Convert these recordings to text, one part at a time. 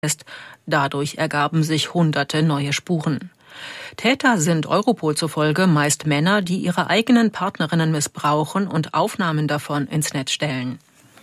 ist. Dadurch ergaben sich hunderte neue Spuren. Täter sind Europol zufolge meist Männer, die ihre eigenen Partnerinnen missbrauchen und Aufnahmen davon ins Netz stellen.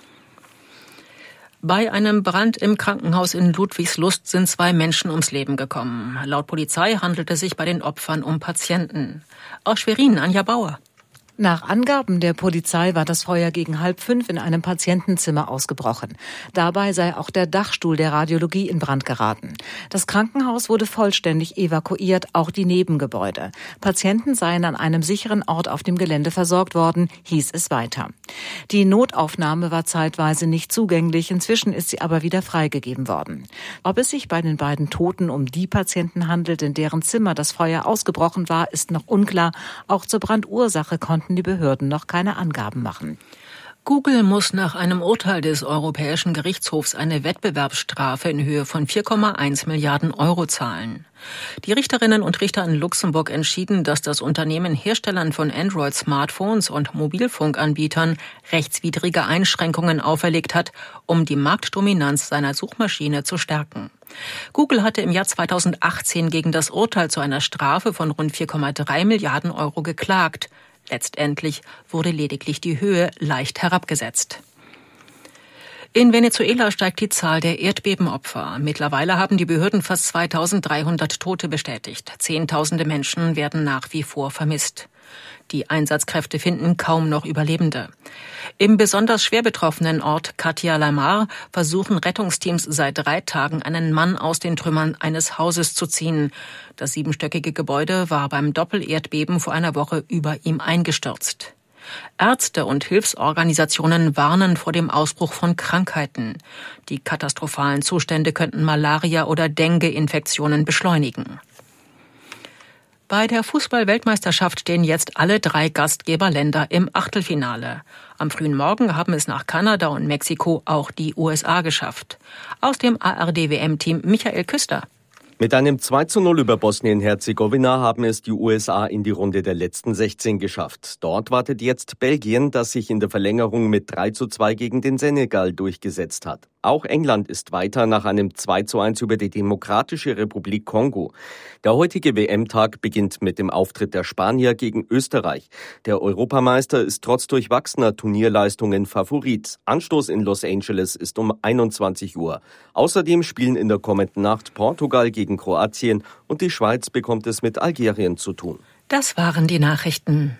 Bei einem Brand im Krankenhaus in Ludwigslust sind 2 Menschen ums Leben gekommen. Laut Polizei handelt es sich bei den Opfern um Patienten. Aus Schwerin, Anja Bauer. Nach Angaben der Polizei war das Feuer gegen 4:30 in einem Patientenzimmer ausgebrochen. Dabei sei auch der Dachstuhl der Radiologie in Brand geraten. Das Krankenhaus wurde vollständig evakuiert, auch die Nebengebäude. Patienten seien an einem sicheren Ort auf dem Gelände versorgt worden, hieß es weiter. Die Notaufnahme war zeitweise nicht zugänglich, inzwischen ist sie aber wieder freigegeben worden. Ob es sich bei den beiden Toten um die Patienten handelt, in deren Zimmer das Feuer ausgebrochen war, ist noch unklar. Auch zur Brandursache konnten die Behörden noch keine Angaben machen. Google muss nach einem Urteil des Europäischen Gerichtshofs eine Wettbewerbsstrafe in Höhe von 4,1 Milliarden Euro zahlen. Die Richterinnen und Richter in Luxemburg entschieden, dass das Unternehmen Herstellern von Android-Smartphones und Mobilfunkanbietern rechtswidrige Einschränkungen auferlegt hat, um die Marktdominanz seiner Suchmaschine zu stärken. Google hatte im Jahr 2018 gegen das Urteil zu einer Strafe von rund 4,3 Milliarden Euro geklagt. Letztendlich wurde lediglich die Höhe leicht herabgesetzt. In Venezuela steigt die Zahl der Erdbebenopfer. Mittlerweile haben die Behörden fast 2300 Tote bestätigt. Zehntausende Menschen werden nach wie vor vermisst. Die Einsatzkräfte finden kaum noch Überlebende. Im besonders schwer betroffenen Ort Katia Lamar versuchen Rettungsteams seit 3 Tagen, einen Mann aus den Trümmern eines Hauses zu ziehen. Das 7-stöckige Gebäude war beim Doppelerdbeben vor einer Woche über ihm eingestürzt. Ärzte und Hilfsorganisationen warnen vor dem Ausbruch von Krankheiten. Die katastrophalen Zustände könnten Malaria- oder Dengue-Infektionen beschleunigen. Bei der Fußball-Weltmeisterschaft stehen jetzt alle 3 Gastgeberländer im Achtelfinale. Am frühen Morgen haben es nach Kanada und Mexiko auch die USA geschafft. Aus dem ARD-WM-Team Michael Küster. Mit einem 2:0 über Bosnien-Herzegowina haben es die USA in die Runde der letzten 16 geschafft. Dort wartet jetzt Belgien, das sich in der Verlängerung mit 3:2 gegen den Senegal durchgesetzt hat. Auch England ist weiter nach einem 2:1 über die Demokratische Republik Kongo. Der heutige WM-Tag beginnt mit dem Auftritt der Spanier gegen Österreich. Der Europameister ist trotz durchwachsener Turnierleistungen Favorit. Anstoß in Los Angeles ist um 21 Uhr. Außerdem spielen in der kommenden Nacht Portugal gegen Kroatien und die Schweiz bekommt es mit Algerien zu tun. Das waren die Nachrichten.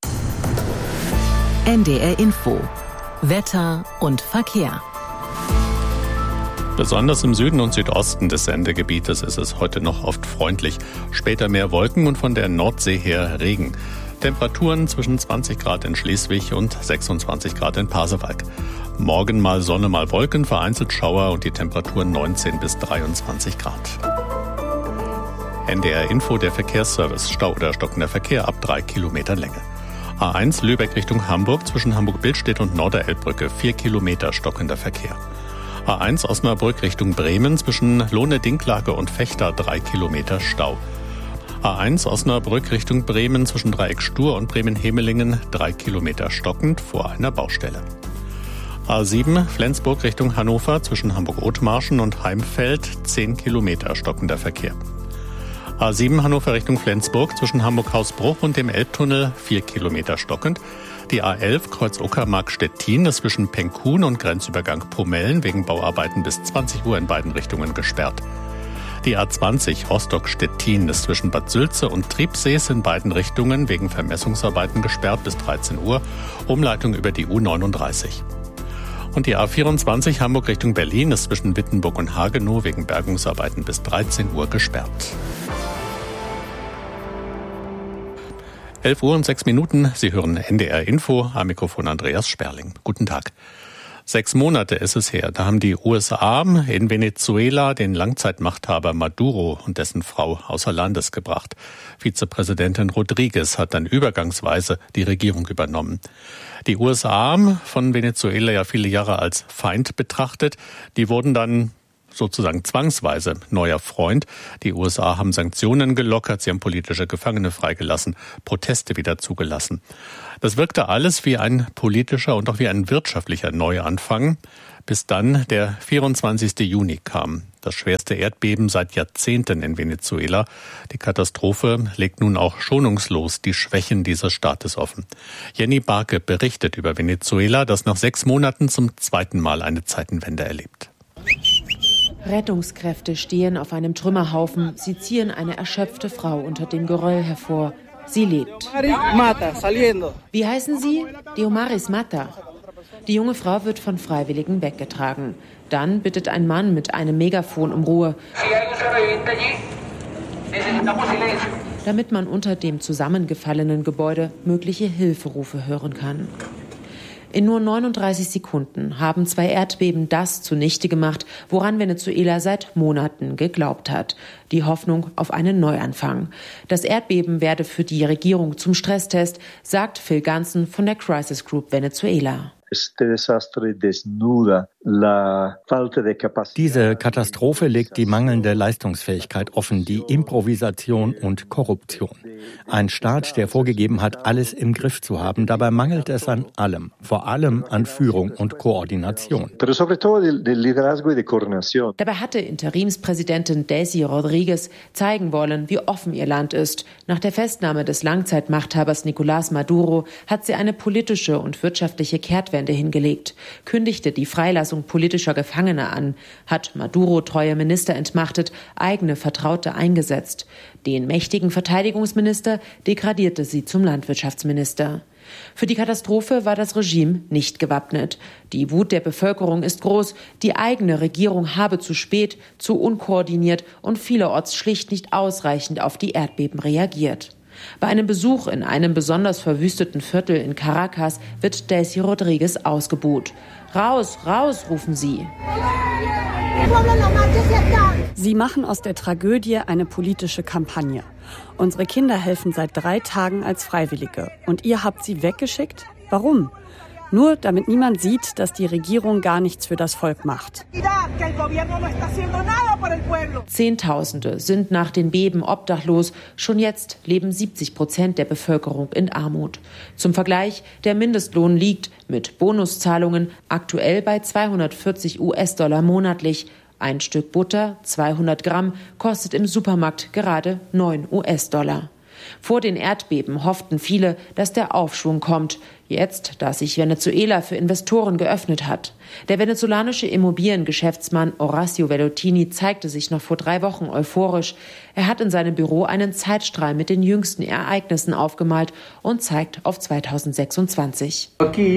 NDR Info. Wetter und Verkehr. Besonders im Süden und Südosten des Sendegebietes ist es heute noch oft freundlich. Später mehr Wolken und von der Nordsee her Regen. Temperaturen zwischen 20 Grad in Schleswig und 26 Grad in Pasewalk. Morgen mal Sonne, mal Wolken, vereinzelt Schauer und die Temperaturen 19 bis 23 Grad. NDR Info, der Verkehrsservice. Stau oder stockender Verkehr ab 3 Kilometern Länge. A1 Lübeck Richtung Hamburg zwischen Hamburg-Billstedt und Norderelbbrücke 4 Kilometer stockender Verkehr. A1 Osnabrück Richtung Bremen zwischen Lohne-Dinklage und Vechta 3 Kilometer Stau. A1 Osnabrück Richtung Bremen zwischen Dreieck Stur und Bremen-Hemelingen 3 Kilometer stockend vor einer Baustelle. A7 Flensburg Richtung Hannover zwischen Hamburg-Othmarschen und Heimfeld 10 Kilometer stockender Verkehr. A7 Hannover Richtung Flensburg zwischen Hamburg-Hausbruch und dem Elbtunnel 4 Kilometer stockend. Die A11 Kreuz Uckermark-Stettin ist zwischen Penkhuhn und Grenzübergang Pomellen wegen Bauarbeiten bis 20 Uhr in beiden Richtungen gesperrt. Die A20 Rostock-Stettin ist zwischen Bad Sülze und Triebsees in beiden Richtungen wegen Vermessungsarbeiten gesperrt bis 13 Uhr. Umleitung über die U39. Und die A24 Hamburg Richtung Berlin ist zwischen Wittenburg und Hagenow wegen Bergungsarbeiten bis 13 Uhr gesperrt. 11 Uhr und 6 Minuten. Sie hören NDR Info, am Mikrofon Andreas Sperling. Guten Tag. 6 Monate ist es her, da haben die USA in Venezuela den Langzeitmachthaber Maduro und dessen Frau außer Landes gebracht. Vizepräsidentin Rodriguez hat dann übergangsweise die Regierung übernommen. Die USA, von Venezuela ja viele Jahre als Feind betrachtet, die wurden dann sozusagen zwangsweise neuer Freund. Die USA haben Sanktionen gelockert, sie haben politische Gefangene freigelassen, Proteste wieder zugelassen. Das wirkte alles wie ein politischer und auch wie ein wirtschaftlicher Neuanfang, bis dann der 24. Juni kam. Das schwerste Erdbeben seit Jahrzehnten in Venezuela. Die Katastrophe legt nun auch schonungslos die Schwächen dieses Staates offen. Jenny Barke berichtet über Venezuela, das nach 6 Monaten zum zweiten Mal eine Zeitenwende erlebt. Rettungskräfte stehen auf einem Trümmerhaufen. Sie ziehen eine erschöpfte Frau unter dem Geröll hervor. Sie lebt. Wie heißen Sie? Diomaris Mata. Die junge Frau wird von Freiwilligen weggetragen. Dann bittet ein Mann mit einem Megafon um Ruhe, damit man unter dem zusammengefallenen Gebäude mögliche Hilferufe hören kann. In nur 39 Sekunden haben 2 Erdbeben das zunichte gemacht, woran Venezuela seit Monaten geglaubt hat. Die Hoffnung auf einen Neuanfang. Das Erdbeben werde für die Regierung zum Stresstest, sagt Phil Ganson von der Crisis Group Venezuela. Diese Katastrophe legt die mangelnde Leistungsfähigkeit offen, die Improvisation und Korruption. Ein Staat, der vorgegeben hat, alles im Griff zu haben, dabei mangelt es an allem, vor allem an Führung und Koordination. Dabei hatte Interimspräsidentin Delcy Rodríguez zeigen wollen, wie offen ihr Land ist. Nach der Festnahme des Langzeitmachthabers Nicolás Maduro hat sie eine politische und wirtschaftliche Kehrtwende hingelegt, kündigte die Freilassung politischer Gefangener an, hat Maduro-treue Minister entmachtet, eigene Vertraute eingesetzt. Den mächtigen Verteidigungsminister degradierte sie zum Landwirtschaftsminister. Für die Katastrophe war das Regime nicht gewappnet. Die Wut der Bevölkerung ist groß. Die eigene Regierung habe zu spät, zu unkoordiniert und vielerorts schlicht nicht ausreichend auf die Erdbeben reagiert. Bei einem Besuch in einem besonders verwüsteten Viertel in Caracas wird Delcy Rodríguez ausgebuht. Raus, raus, rufen sie. Sie machen aus der Tragödie eine politische Kampagne. Unsere Kinder helfen seit 3 Tagen als Freiwillige. Und ihr habt sie weggeschickt? Warum? Nur damit niemand sieht, dass die Regierung gar nichts für das Volk macht. Zehntausende sind nach den Beben obdachlos. Schon jetzt leben 70% der Bevölkerung in Armut. Zum Vergleich, der Mindestlohn liegt mit Bonuszahlungen aktuell bei $240 monatlich. Ein Stück Butter, 200 Gramm, kostet im Supermarkt gerade $9. Vor den Erdbeben hofften viele, dass der Aufschwung kommt. Jetzt, da sich Venezuela für Investoren geöffnet hat. Der venezolanische Immobiliengeschäftsmann Horacio Vellottini zeigte sich noch vor 3 Wochen euphorisch. Er hat in seinem Büro einen Zeitstrahl mit den jüngsten Ereignissen aufgemalt und zeigt auf 2026.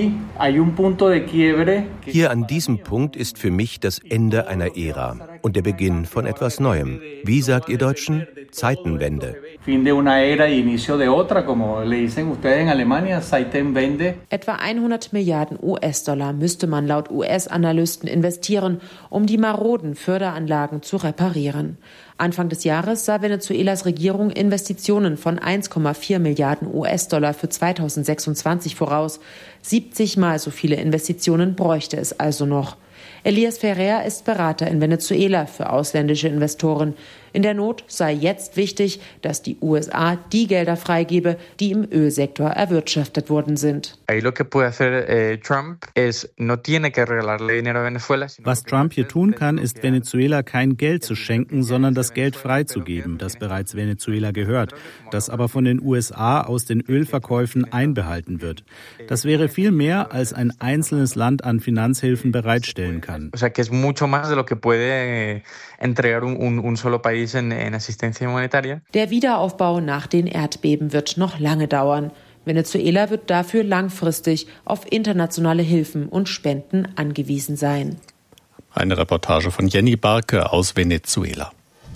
Hier an diesem Punkt ist für mich das Ende einer Ära und der Beginn von etwas Neuem. Wie sagt ihr Deutschen? Zeitenwende. Etwa 100 Milliarden US-Dollar müsste man laut US-Analysten investieren, um die maroden Förderanlagen zu reparieren. Anfang des Jahres sah Venezuelas Regierung Investitionen von 1,4 Milliarden US-Dollar für 2026 voraus. 70 Mal so viele Investitionen bräuchte es also noch. Elias Ferrer ist Berater in Venezuela für ausländische Investoren. In der Not sei jetzt wichtig, dass die USA die Gelder freigebe, die im Ölsektor erwirtschaftet worden sind. Was Trump hier tun kann, ist Venezuela kein Geld zu schenken, sondern das Geld freizugeben, das bereits Venezuela gehört, das aber von den USA aus den Ölverkäufen einbehalten wird. Das wäre viel mehr, als ein einzelnes Land an Finanzhilfen bereitstellen kann. Der Wiederaufbau nach den Erdbeben wird noch lange dauern. Venezuela wird dafür langfristig auf internationale Hilfen und Spenden angewiesen sein. Eine Reportage von Jenny Barke aus Venezuela.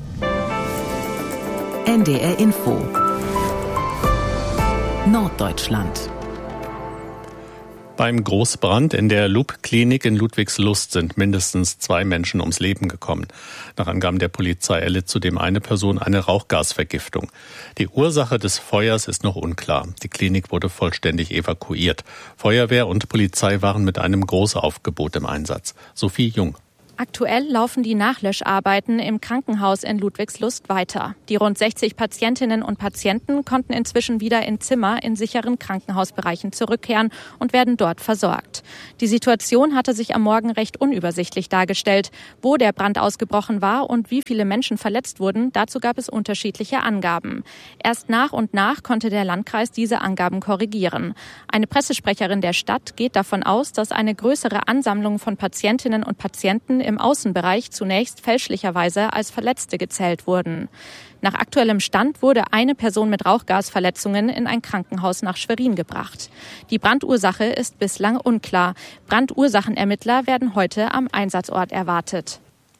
NDR Info Norddeutschland. Beim Großbrand in der LUB-Klinik in Ludwigslust sind mindestens 2 Menschen ums Leben gekommen. Nach Angaben der Polizei erlitt zudem eine Person eine Rauchgasvergiftung. Die Ursache des Feuers ist noch unklar. Die Klinik wurde vollständig evakuiert. Feuerwehr und Polizei waren mit einem Großaufgebot im Einsatz. Sophie Jung. Aktuell laufen die Nachlöscharbeiten im Krankenhaus in Ludwigslust weiter. Die rund 60 Patientinnen und Patienten konnten inzwischen wieder in Zimmer in sicheren Krankenhausbereichen zurückkehren und werden dort versorgt. Die Situation hatte sich am Morgen recht unübersichtlich dargestellt. Wo der Brand ausgebrochen war und wie viele Menschen verletzt wurden, dazu gab es unterschiedliche Angaben. Erst nach und nach konnte der Landkreis diese Angaben korrigieren. Eine Pressesprecherin der Stadt geht davon aus, dass eine größere Ansammlung von Patientinnen und Patienten im Außenbereich zunächst fälschlicherweise als Verletzte gezählt wurden. Nach aktuellem Stand wurde eine Person mit Rauchgasverletzungen in ein Krankenhaus nach Schwerin gebracht. Die Brandursache ist bislang unklar. Brandursachenermittler werden heute am Einsatzort erwartet.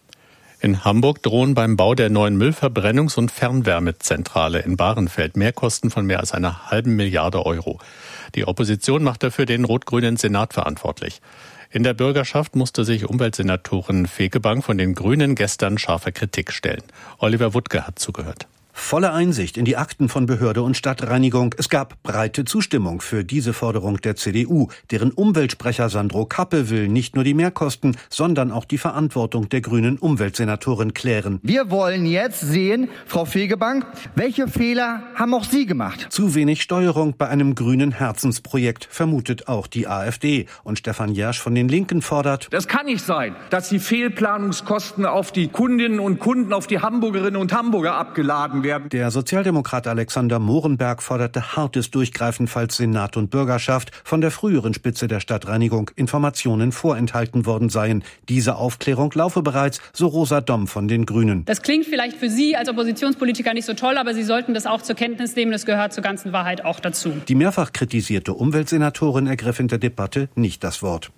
In Hamburg drohen beim Bau der neuen Müllverbrennungs- und Fernwärmezentrale in Bahrenfeld Mehrkosten von mehr als einer halben Milliarde Euro. Die Opposition macht dafür den rot-grünen Senat verantwortlich. In der Bürgerschaft musste sich Umweltsenatorin Fegebank von den Grünen gestern scharfer Kritik stellen. Oliver Wuttke hat zugehört. Volle Einsicht in die Akten von Behörde und Stadtreinigung. Es gab breite Zustimmung für diese Forderung der CDU. Deren Umweltsprecher Sandro Kappe will nicht nur die Mehrkosten, sondern auch die Verantwortung der grünen Umweltsenatorin klären. Wir wollen jetzt sehen, Frau Fegebank, welche Fehler haben auch Sie gemacht? Zu wenig Steuerung bei einem grünen Herzensprojekt, vermutet auch die AfD. Und Stefan Jersch von den Linken fordert: Das kann nicht sein, dass die Fehlplanungskosten auf die Kundinnen und Kunden, auf die Hamburgerinnen und Hamburger abgeladen werden. Der Sozialdemokrat Alexander Mohrenberg forderte hartes Durchgreifen, falls Senat und Bürgerschaft von der früheren Spitze der Stadtreinigung Informationen vorenthalten worden seien. Diese Aufklärung laufe bereits, so Rosa Domm von den Grünen. Das klingt vielleicht für Sie als Oppositionspolitiker nicht so toll, aber Sie sollten das auch zur Kenntnis nehmen. Das gehört zur ganzen Wahrheit auch dazu. Die mehrfach kritisierte Umweltsenatorin ergriff in der Debatte nicht das Wort.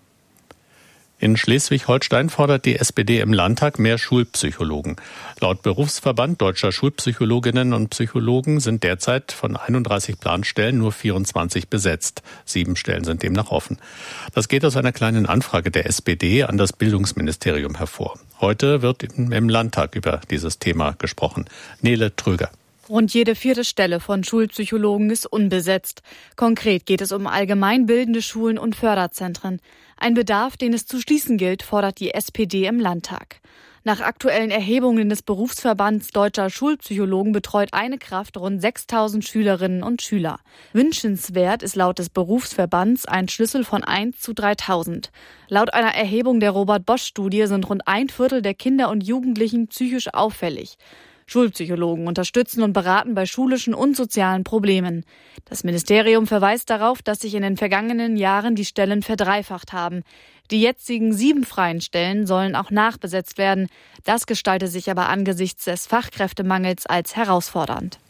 In Schleswig-Holstein fordert die SPD im Landtag mehr Schulpsychologen. Laut Berufsverband Deutscher Schulpsychologinnen und Psychologen sind derzeit von 31 Planstellen nur 24 besetzt. 7 Stellen sind demnach offen. Das geht aus einer kleinen Anfrage der SPD an das Bildungsministerium hervor. Heute wird im Landtag über dieses Thema gesprochen. Nele Tröger. Rund jede 4. Stelle von Schulpsychologen ist unbesetzt. Konkret geht es um allgemeinbildende Schulen und Förderzentren. Ein Bedarf, den es zu schließen gilt, fordert die SPD im Landtag. Nach aktuellen Erhebungen des Berufsverbands Deutscher Schulpsychologen betreut eine Kraft rund 6.000 Schülerinnen und Schüler. Wünschenswert ist laut des Berufsverbands ein Schlüssel von 1 zu 3.000. Laut einer Erhebung der Robert-Bosch-Studie sind rund 1/4 der Kinder und Jugendlichen psychisch auffällig. Schulpsychologen unterstützen und beraten bei schulischen und sozialen Problemen. Das Ministerium verweist darauf, dass sich in den vergangenen Jahren die Stellen verdreifacht haben. Die jetzigen 7 freien Stellen sollen auch nachbesetzt werden. Das gestalte sich aber angesichts des Fachkräftemangels als herausfordernd.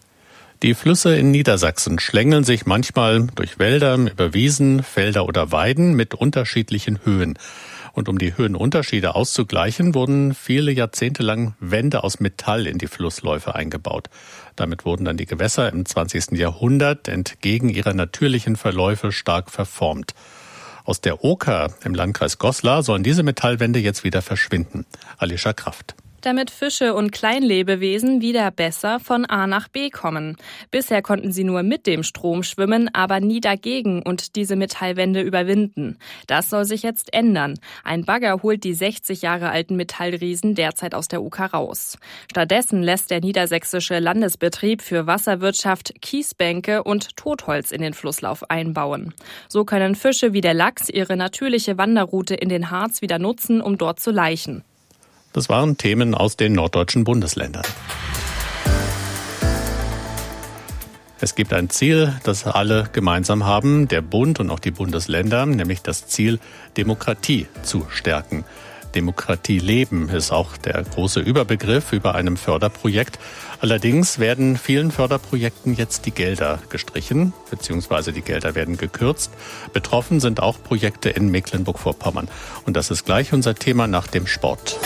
Die Flüsse in Niedersachsen schlängeln sich manchmal durch Wälder, über Wiesen, Felder oder Weiden mit unterschiedlichen Höhen. Und um die Höhenunterschiede auszugleichen, wurden viele Jahrzehnte lang Wände aus Metall in die Flussläufe eingebaut. Damit wurden dann die Gewässer im 20. Jahrhundert entgegen ihrer natürlichen Verläufe stark verformt. Aus der Oker im Landkreis Goslar sollen diese Metallwände jetzt wieder verschwinden. Alicia Kraft. Damit Fische und Kleinlebewesen wieder besser von A nach B kommen. Bisher konnten sie nur mit dem Strom schwimmen, aber nie dagegen und diese Metallwände überwinden. Das soll sich jetzt ändern. Ein Bagger holt die 60 Jahre alten Metallriesen derzeit aus der Oker raus. Stattdessen lässt der niedersächsische Landesbetrieb für Wasserwirtschaft Kiesbänke und Totholz in den Flusslauf einbauen. So können Fische wie der Lachs ihre natürliche Wanderroute in den Harz wieder nutzen, um dort zu laichen. Das waren Themen aus den norddeutschen Bundesländern. Es gibt ein Ziel, das alle gemeinsam haben, der Bund und auch die Bundesländer, nämlich das Ziel, Demokratie zu stärken. Demokratie leben ist auch der große Überbegriff über einem Förderprojekt. Allerdings werden vielen Förderprojekten jetzt die Gelder gestrichen, beziehungsweise die Gelder werden gekürzt. Betroffen sind auch Projekte in Mecklenburg-Vorpommern. Und das ist gleich unser Thema nach dem Sport.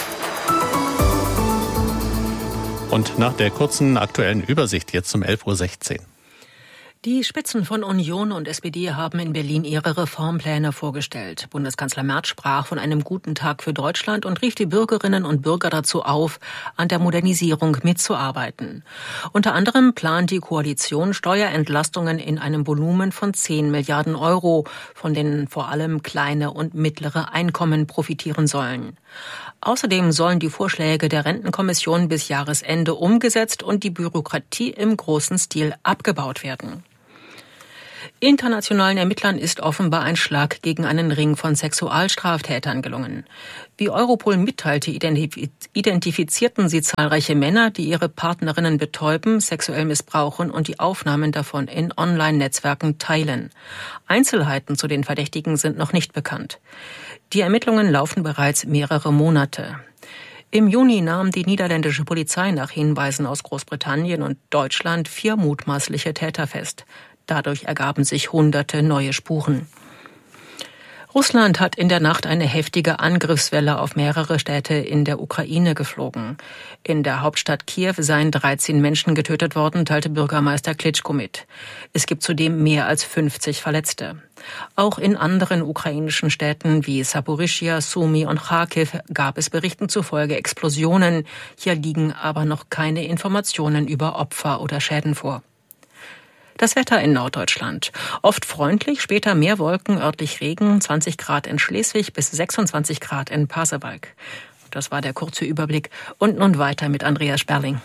Und nach der kurzen aktuellen Übersicht jetzt um 11.16 Uhr. Die Spitzen von Union und SPD haben in Berlin ihre Reformpläne vorgestellt. Bundeskanzler Merz sprach von einem guten Tag für Deutschland und rief die Bürgerinnen und Bürger dazu auf, an der Modernisierung mitzuarbeiten. Unter anderem plant die Koalition Steuerentlastungen in einem Volumen von 10 Milliarden Euro, von denen vor allem kleine und mittlere Einkommen profitieren sollen. Außerdem sollen die Vorschläge der Rentenkommission bis Jahresende umgesetzt und die Bürokratie im großen Stil abgebaut werden. Internationalen Ermittlern ist offenbar ein Schlag gegen einen Ring von Sexualstraftätern gelungen. Wie Europol mitteilte, identifizierten sie zahlreiche Männer, die ihre Partnerinnen betäuben, sexuell missbrauchen und die Aufnahmen davon in Online-Netzwerken teilen. Einzelheiten zu den Verdächtigen sind noch nicht bekannt. Die Ermittlungen laufen bereits mehrere Monate. Im Juni nahm die niederländische Polizei nach Hinweisen aus Großbritannien und Deutschland 4 mutmaßliche Täter fest. Dadurch ergaben sich Hunderte neue Spuren. Russland hat in der Nacht eine heftige Angriffswelle auf mehrere Städte in der Ukraine geflogen. In der Hauptstadt Kiew seien 13 Menschen getötet worden, teilte Bürgermeister Klitschko mit. Es gibt zudem mehr als 50 Verletzte. Auch in anderen ukrainischen Städten wie Saporischschja, Sumy und Charkiw gab es Berichten zufolge Explosionen. Hier liegen aber noch keine Informationen über Opfer oder Schäden vor. Das Wetter in Norddeutschland. Oft freundlich, später mehr Wolken, örtlich Regen, 20 Grad in Schleswig bis 26 Grad in Pasewalk. Das war der kurze Überblick. Und nun weiter mit Andreas Sperling.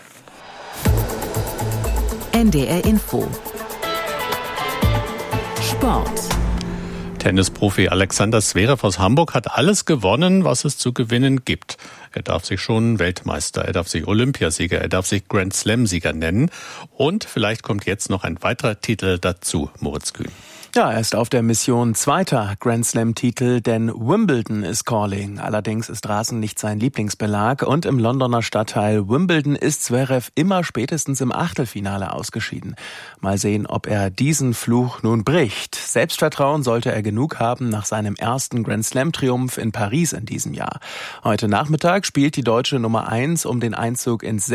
NDR Info. Sport. Tennisprofi Alexander Zverev aus Hamburg hat alles gewonnen, was es zu gewinnen gibt. Er darf sich schon Weltmeister, er darf sich Olympiasieger, er darf sich Grand Slam-Sieger nennen. Und vielleicht kommt jetzt noch ein weiterer Titel dazu, Moritz Kühn. Ja, er ist auf der Mission zweiter Grand Slam-Titel, denn Wimbledon is calling. Allerdings ist Rasen nicht sein Lieblingsbelag und im Londoner Stadtteil Wimbledon ist Zverev immer spätestens im Achtelfinale ausgeschieden. Mal sehen, ob er diesen Fluch nun bricht. Selbstvertrauen sollte er genug haben nach seinem ersten Grand Slam-Triumph in Paris in diesem Jahr. Heute Nachmittag spielt die deutsche Nummer 1 um den Einzug ins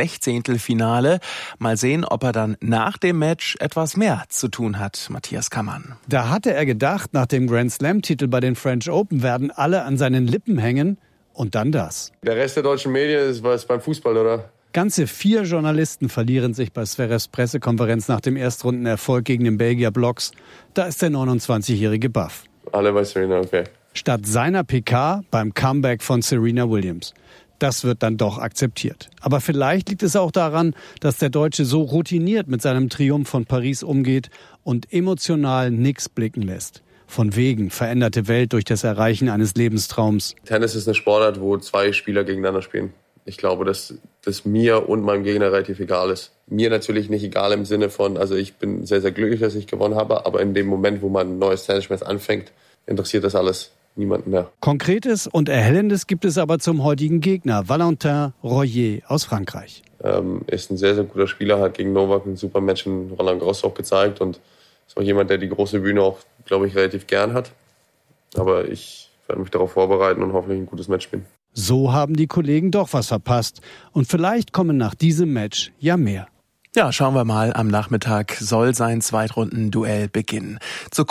16. Mal sehen, ob er dann nach dem Match etwas mehr zu tun hat. Matthias Kammann. Da hatte er gedacht, nach dem Grand Slam-Titel bei den French Open werden alle an seinen Lippen hängen und dann das. Der Rest der deutschen Medien ist was beim Fußball, oder? Ganze 4 Journalisten verlieren sich bei Zverevs Pressekonferenz nach dem Erstrundenerfolg gegen den Belgier Blocks. Da ist der 29-jährige baff. Alle bei Serena, okay. Statt seiner PK beim Comeback von Serena Williams. Das wird dann doch akzeptiert. Aber vielleicht liegt es auch daran, dass der Deutsche so routiniert mit seinem Triumph von Paris umgeht und emotional nichts blicken lässt. Von wegen veränderte Welt durch das Erreichen eines Lebenstraums. Tennis ist eine Sportart, wo 2 Spieler gegeneinander spielen. Ich glaube, dass das mir und meinem Gegner relativ egal ist. Mir natürlich nicht egal im Sinne von, also ich bin sehr, sehr glücklich, dass ich gewonnen habe, aber in dem Moment, wo man ein neues Tennisspiel anfängt, interessiert das alles niemanden mehr. Konkretes und Erhellendes gibt es aber zum heutigen Gegner, Valentin Royer aus Frankreich. Ist ein sehr, sehr guter Spieler, hat gegen Novak ein super Match in Roland Garros auch gezeigt und ist auch jemand, der die große Bühne auch, glaube ich, relativ gern hat. Aber ich werde mich darauf vorbereiten und hoffentlich ein gutes Match spielen. So haben die Kollegen doch was verpasst. Und vielleicht kommen nach diesem Match ja mehr. Ja, schauen wir mal. Am Nachmittag soll sein Zweitrundenduell beginnen.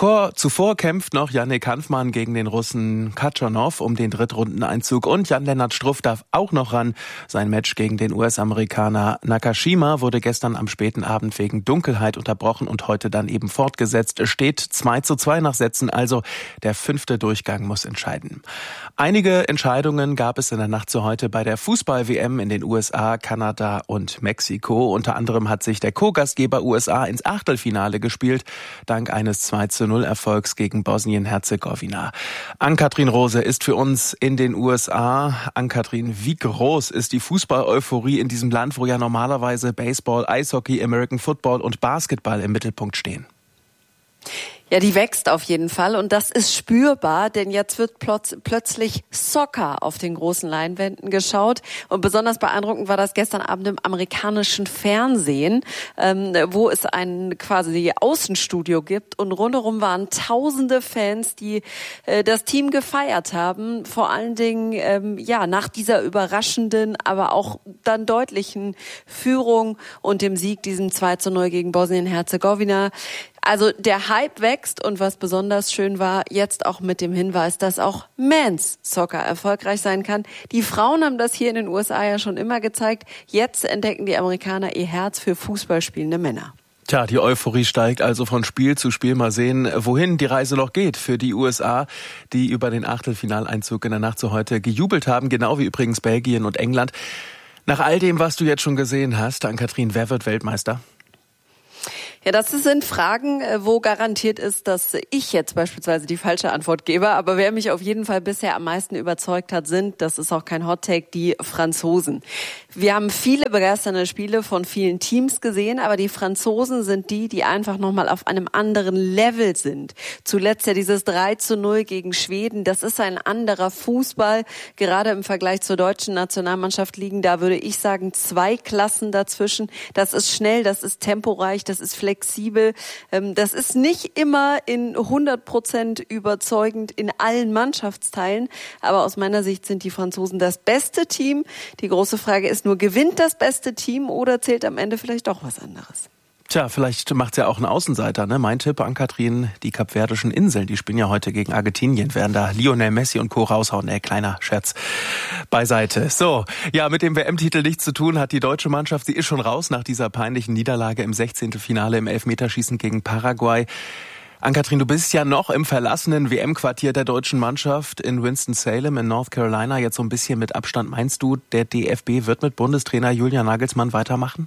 Zuvor kämpft noch Yannick Hanfmann gegen den Russen Khachanov um den Drittrundeneinzug und Jan-Lennart Struff darf auch noch ran. Sein Match gegen den US-Amerikaner Nakashima wurde gestern am späten Abend wegen Dunkelheit unterbrochen und heute dann eben fortgesetzt. Es steht 2:2 nach Sätzen, also der 5. Durchgang muss entscheiden. Einige Entscheidungen gab es in der Nacht zu heute bei der Fußball-WM in den USA, Kanada und Mexiko. Unter anderem hat sich der Co-Gastgeber USA ins Achtelfinale gespielt, dank eines 2:0 Erfolgs gegen Bosnien-Herzegowina. Ann-Kathrin Rose ist für uns in den USA. Ann-Kathrin, wie groß ist die Fußball-Euphorie in diesem Land, wo ja normalerweise Baseball, Eishockey, American Football und Basketball im Mittelpunkt stehen? Ja, die wächst auf jeden Fall und das ist spürbar, denn jetzt wird plötzlich Soccer auf den großen Leinwänden geschaut und besonders beeindruckend war das gestern Abend im amerikanischen Fernsehen, wo es ein quasi Außenstudio gibt und rundherum waren tausende Fans, die das Team gefeiert haben, vor allen Dingen nach dieser überraschenden, aber auch dann deutlichen Führung und dem Sieg, diesem 2:0 gegen Bosnien-Herzegowina. Also der Hype wächst und was besonders schön war, jetzt auch mit dem Hinweis, dass auch Men's Soccer erfolgreich sein kann. Die Frauen haben das hier in den USA ja schon immer gezeigt. Jetzt entdecken die Amerikaner ihr Herz für Fußball spielende Männer. Tja, die Euphorie steigt also von Spiel zu Spiel. Mal sehen, wohin die Reise noch geht für die USA, die über den Achtelfinaleinzug in der Nacht zu heute gejubelt haben, genau wie übrigens Belgien und England. Nach all dem, was du jetzt schon gesehen hast, Ann-Kathrin, wer wird Weltmeister? Ja, das sind Fragen, wo garantiert ist, dass ich jetzt beispielsweise die falsche Antwort gebe. Aber wer mich auf jeden Fall bisher am meisten überzeugt hat, das ist auch kein Hot-Take, die Franzosen. Wir haben viele begeisternde Spiele von vielen Teams gesehen, aber die Franzosen sind die einfach nochmal auf einem anderen Level sind. Zuletzt ja dieses 3:0 gegen Schweden, das ist ein anderer Fußball. Gerade im Vergleich zur deutschen Nationalmannschaft liegen da, würde ich sagen, 2 Klassen dazwischen. Das ist schnell, das ist temporeich, das ist flexibel. Das ist nicht immer in 100% überzeugend in allen Mannschaftsteilen. Aber aus meiner Sicht sind die Franzosen das beste Team. Die große Frage ist nur, gewinnt das beste Team oder zählt am Ende vielleicht doch was anderes? Tja, vielleicht macht's ja auch ein Außenseiter, ne? Mein Tipp, Ann-Kathrin, die Kapverdischen Inseln, die spielen ja heute gegen Argentinien, werden da Lionel Messi und Co. raushauen. Kleiner Scherz beiseite. So, ja, mit dem WM-Titel nichts zu tun hat die deutsche Mannschaft. Sie ist schon raus nach dieser peinlichen Niederlage im 16. Finale im Elfmeterschießen gegen Paraguay. Ann-Kathrin, du bist ja noch im verlassenen WM-Quartier der deutschen Mannschaft in Winston-Salem in North Carolina. Jetzt so ein bisschen mit Abstand. Meinst du, der DFB wird mit Bundestrainer Julian Nagelsmann weitermachen?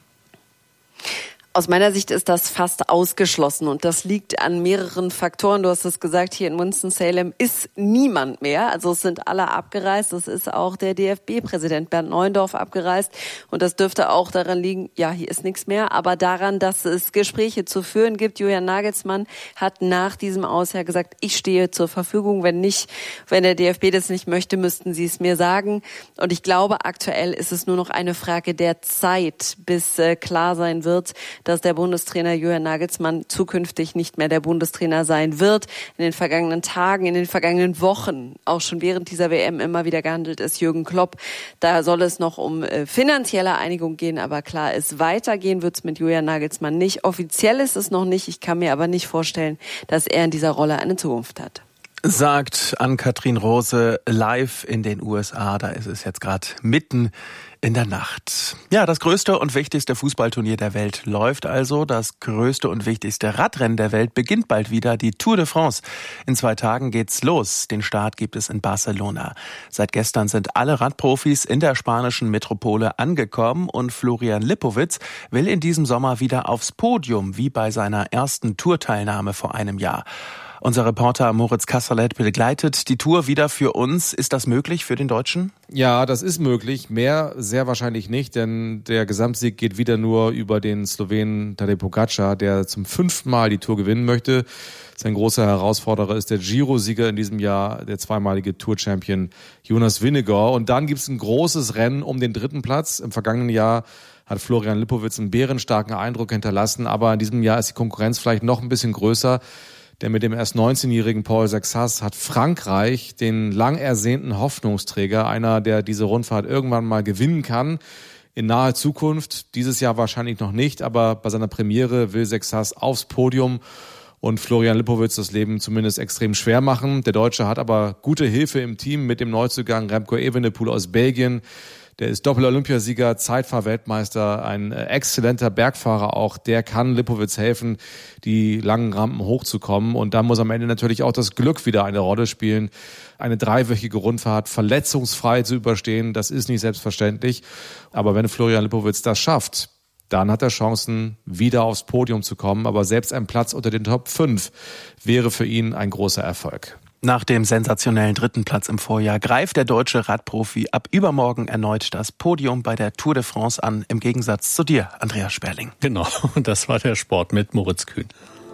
Aus meiner Sicht ist das fast ausgeschlossen und das liegt an mehreren Faktoren. Du hast es gesagt, hier in Winston-Salem ist niemand mehr. Also es sind alle abgereist. Es ist auch der DFB-Präsident Bernd Neuendorf abgereist und das dürfte auch daran liegen, ja, hier ist nichts mehr, aber daran, dass es Gespräche zu führen gibt. Julian Nagelsmann hat nach diesem Aus ja gesagt, ich stehe zur Verfügung. Wenn der DFB das nicht möchte, müssten sie es mir sagen. Und ich glaube, aktuell ist es nur noch eine Frage der Zeit, bis klar sein wird, dass der Bundestrainer Julian Nagelsmann zukünftig nicht mehr der Bundestrainer sein wird. In den vergangenen Tagen, in den vergangenen Wochen, auch schon während dieser WM immer wieder gehandelt ist Jürgen Klopp. Da soll es noch um finanzielle Einigung gehen, aber klar ist, weitergehen wird es mit Julian Nagelsmann nicht. Offiziell ist es noch nicht. Ich kann mir aber nicht vorstellen, dass er in dieser Rolle eine Zukunft hat. Sagt Ann-Kathrin Rose live in den USA. Da ist es jetzt gerade mitten in der Nacht. Ja, das größte und wichtigste Fußballturnier der Welt läuft also. Das größte und wichtigste Radrennen der Welt beginnt bald wieder, die Tour de France. In 2 Tagen geht's los. Den Start gibt es in Barcelona. Seit gestern sind alle Radprofis in der spanischen Metropole angekommen und Florian Lipowitz will in diesem Sommer wieder aufs Podium, wie bei seiner ersten Tourteilnahme vor einem Jahr. Unser Reporter Moritz Kasserlet begleitet die Tour wieder für uns. Ist das möglich für den Deutschen? Ja, das ist möglich. Mehr sehr wahrscheinlich nicht, denn der Gesamtsieg geht wieder nur über den Slowenen Tadej Pogačar, der zum 5. Mal die Tour gewinnen möchte. Sein großer Herausforderer ist der Giro-Sieger in diesem Jahr, der zweimalige Tour-Champion Jonas Vingegaard. Und dann gibt's ein großes Rennen um den 3. Platz. Im vergangenen Jahr hat Florian Lipowitz einen bärenstarken Eindruck hinterlassen, aber in diesem Jahr ist die Konkurrenz vielleicht noch ein bisschen größer. Denn mit dem erst 19-jährigen Paul Saxas hat Frankreich den lang ersehnten Hoffnungsträger, einer, der diese Rundfahrt irgendwann mal gewinnen kann, in naher Zukunft. Dieses Jahr wahrscheinlich noch nicht, aber bei seiner Premiere will Saxas aufs Podium und Florian Lipowitz das Leben zumindest extrem schwer machen. Der Deutsche hat aber gute Hilfe im Team mit dem Neuzugang Remco Evenepoel aus Belgien. Der ist Doppel-Olympiasieger, Zeitfahr-Weltmeister, ein exzellenter Bergfahrer auch. Der kann Lipowitz helfen, die langen Rampen hochzukommen. Und da muss am Ende natürlich auch das Glück wieder eine Rolle spielen. Eine 3-wöchige Rundfahrt verletzungsfrei zu überstehen, das ist nicht selbstverständlich. Aber wenn Florian Lipowitz das schafft, dann hat er Chancen, wieder aufs Podium zu kommen. Aber selbst ein Platz unter den Top 5 wäre für ihn ein großer Erfolg. Nach dem sensationellen 3. Platz im Vorjahr greift der deutsche Radprofi ab übermorgen erneut das Podium bei der Tour de France an, im Gegensatz zu dir, Andreas Sperling. Genau, das war der Sport mit Moritz Kühn.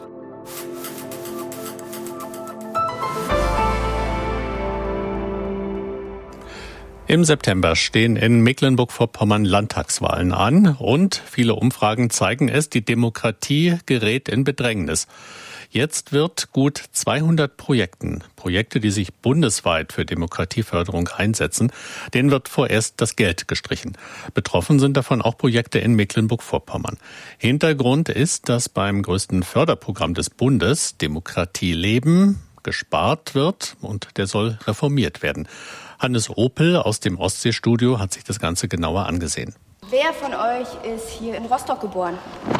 Im September stehen in Mecklenburg-Vorpommern Landtagswahlen an und viele Umfragen zeigen es, die Demokratie gerät in Bedrängnis. Jetzt wird gut 200 Projekte, die sich bundesweit für Demokratieförderung einsetzen, denen wird vorerst das Geld gestrichen. Betroffen sind davon auch Projekte in Mecklenburg-Vorpommern. Hintergrund ist, dass beim größten Förderprogramm des Bundes, Demokratie leben, gespart wird und der soll reformiert werden. Hannes Opel aus dem Ostseestudio hat sich das Ganze genauer angesehen. Wer von euch ist hier in Rostock geboren?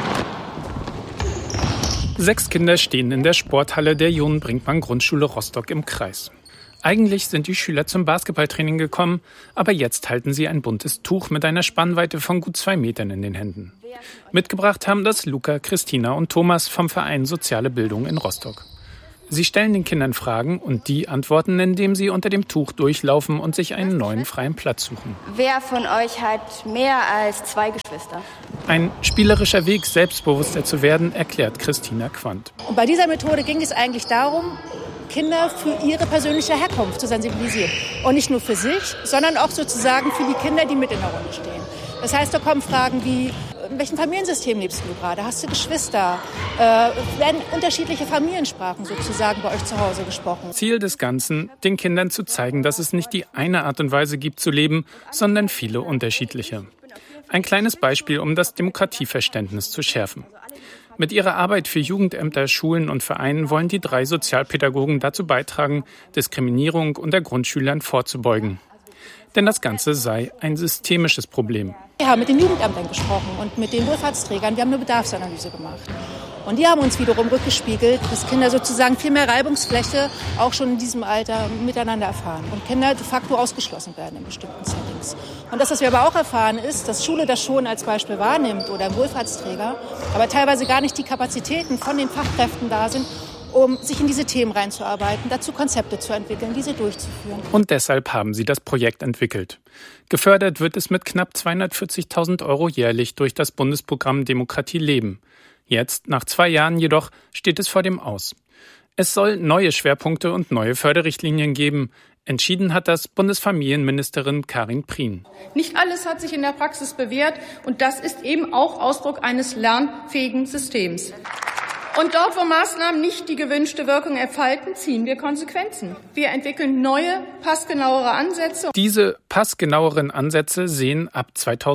6 Kinder stehen in der Sporthalle der Johann-Brinkmann-Grundschule Rostock im Kreis. Eigentlich sind die Schüler zum Basketballtraining gekommen, aber jetzt halten sie ein buntes Tuch mit einer Spannweite von gut 2 Metern in den Händen. Mitgebracht haben das Luca, Christina und Thomas vom Verein Soziale Bildung in Rostock. Sie stellen den Kindern Fragen und die antworten, indem sie unter dem Tuch durchlaufen und sich einen neuen freien Platz suchen. Wer von euch hat mehr als 2 Geschwister? Ein spielerischer Weg, selbstbewusster zu werden, erklärt Christina Quandt. Und bei dieser Methode ging es eigentlich darum, Kinder für ihre persönliche Herkunft zu sensibilisieren. Und nicht nur für sich, sondern auch sozusagen für die Kinder, die mit in der Runde stehen. Das heißt, da kommen Fragen wie: In welchem Familiensystem lebst du gerade? Hast du Geschwister? Werden unterschiedliche Familiensprachen sozusagen bei euch zu Hause gesprochen? Ziel des Ganzen, den Kindern zu zeigen, dass es nicht die eine Art und Weise gibt zu leben, sondern viele unterschiedliche. Ein kleines Beispiel, um das Demokratieverständnis zu schärfen. Mit ihrer Arbeit für Jugendämter, Schulen und Vereinen wollen die 3 Sozialpädagogen dazu beitragen, Diskriminierung unter Grundschülern vorzubeugen. Denn das Ganze sei ein systemisches Problem. Wir haben mit den Jugendämtern gesprochen und mit den Wohlfahrtsträgern. Wir haben eine Bedarfsanalyse gemacht. Und die haben uns wiederum rückgespiegelt, dass Kinder sozusagen viel mehr Reibungsfläche auch schon in diesem Alter miteinander erfahren. Und Kinder de facto ausgeschlossen werden in bestimmten Settings. Und das, was wir aber auch erfahren, ist, dass Schule das schon als Beispiel wahrnimmt oder ein Wohlfahrtsträger, aber teilweise gar nicht die Kapazitäten von den Fachkräften da sind, um sich in diese Themen reinzuarbeiten, dazu Konzepte zu entwickeln, diese durchzuführen. Und deshalb haben sie das Projekt entwickelt. Gefördert wird es mit knapp 240.000 € jährlich durch das Bundesprogramm Demokratie leben. Jetzt, nach 2 Jahren jedoch, steht es vor dem Aus. Es soll neue Schwerpunkte und neue Förderrichtlinien geben. Entschieden hat das Bundesfamilienministerin Karin Prien. Nicht alles hat sich in der Praxis bewährt und das ist eben auch Ausdruck eines lernfähigen Systems. Und dort, wo Maßnahmen nicht die gewünschte Wirkung entfalten, ziehen wir Konsequenzen. Wir entwickeln neue, passgenauere Ansätze. Diese passgenaueren Ansätze sehen ab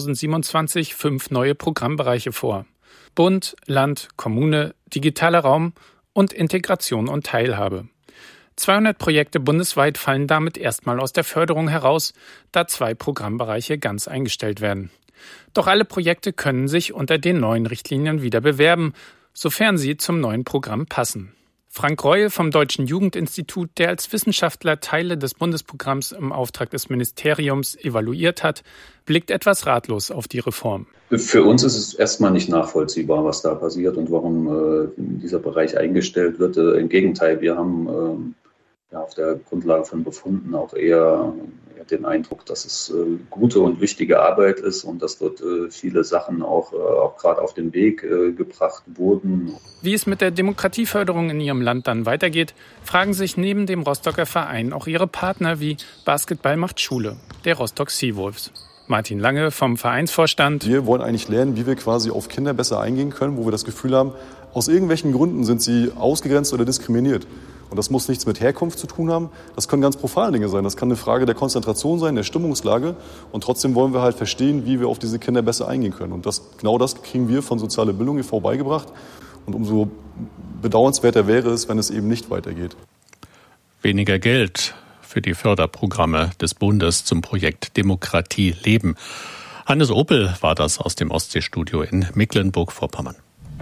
2027 5 neue Programmbereiche vor. Bund, Land, Kommune, digitaler Raum und Integration und Teilhabe. 200 Projekte bundesweit fallen damit erstmal aus der Förderung heraus, da 2 Programmbereiche ganz eingestellt werden. Doch alle Projekte können sich unter den neuen Richtlinien wieder bewerben, sofern sie zum neuen Programm passen. Frank Reul vom Deutschen Jugendinstitut, der als Wissenschaftler Teile des Bundesprogramms im Auftrag des Ministeriums evaluiert hat, blickt etwas ratlos auf die Reform. Für uns ist es erstmal nicht nachvollziehbar, was da passiert und warum dieser Bereich eingestellt wird. Im Gegenteil, wir haben auf der Grundlage von Befunden auch eher den Eindruck, dass es gute und wichtige Arbeit ist und dass dort viele Sachen auch gerade auf den Weg gebracht wurden. Wie es mit der Demokratieförderung in ihrem Land dann weitergeht, fragen sich neben dem Rostocker Verein auch ihre Partner wie Basketball macht Schule, der Rostock Seawolves. Martin Lange vom Vereinsvorstand. Wir wollen eigentlich lernen, wie wir quasi auf Kinder besser eingehen können, wo wir das Gefühl haben, aus irgendwelchen Gründen sind sie ausgegrenzt oder diskriminiert. Und das muss nichts mit Herkunft zu tun haben. Das können ganz profane Dinge sein. Das kann eine Frage der Konzentration sein, der Stimmungslage. Und trotzdem wollen wir halt verstehen, wie wir auf diese Kinder besser eingehen können. Und genau das kriegen wir von Soziale Bildung e.V. beigebracht. Und umso bedauernswerter wäre es, wenn es eben nicht weitergeht. Weniger Geld für die Förderprogramme des Bundes zum Projekt Demokratie leben. Hannes Opel war das aus dem Ostseestudio in Mecklenburg-Vorpommern.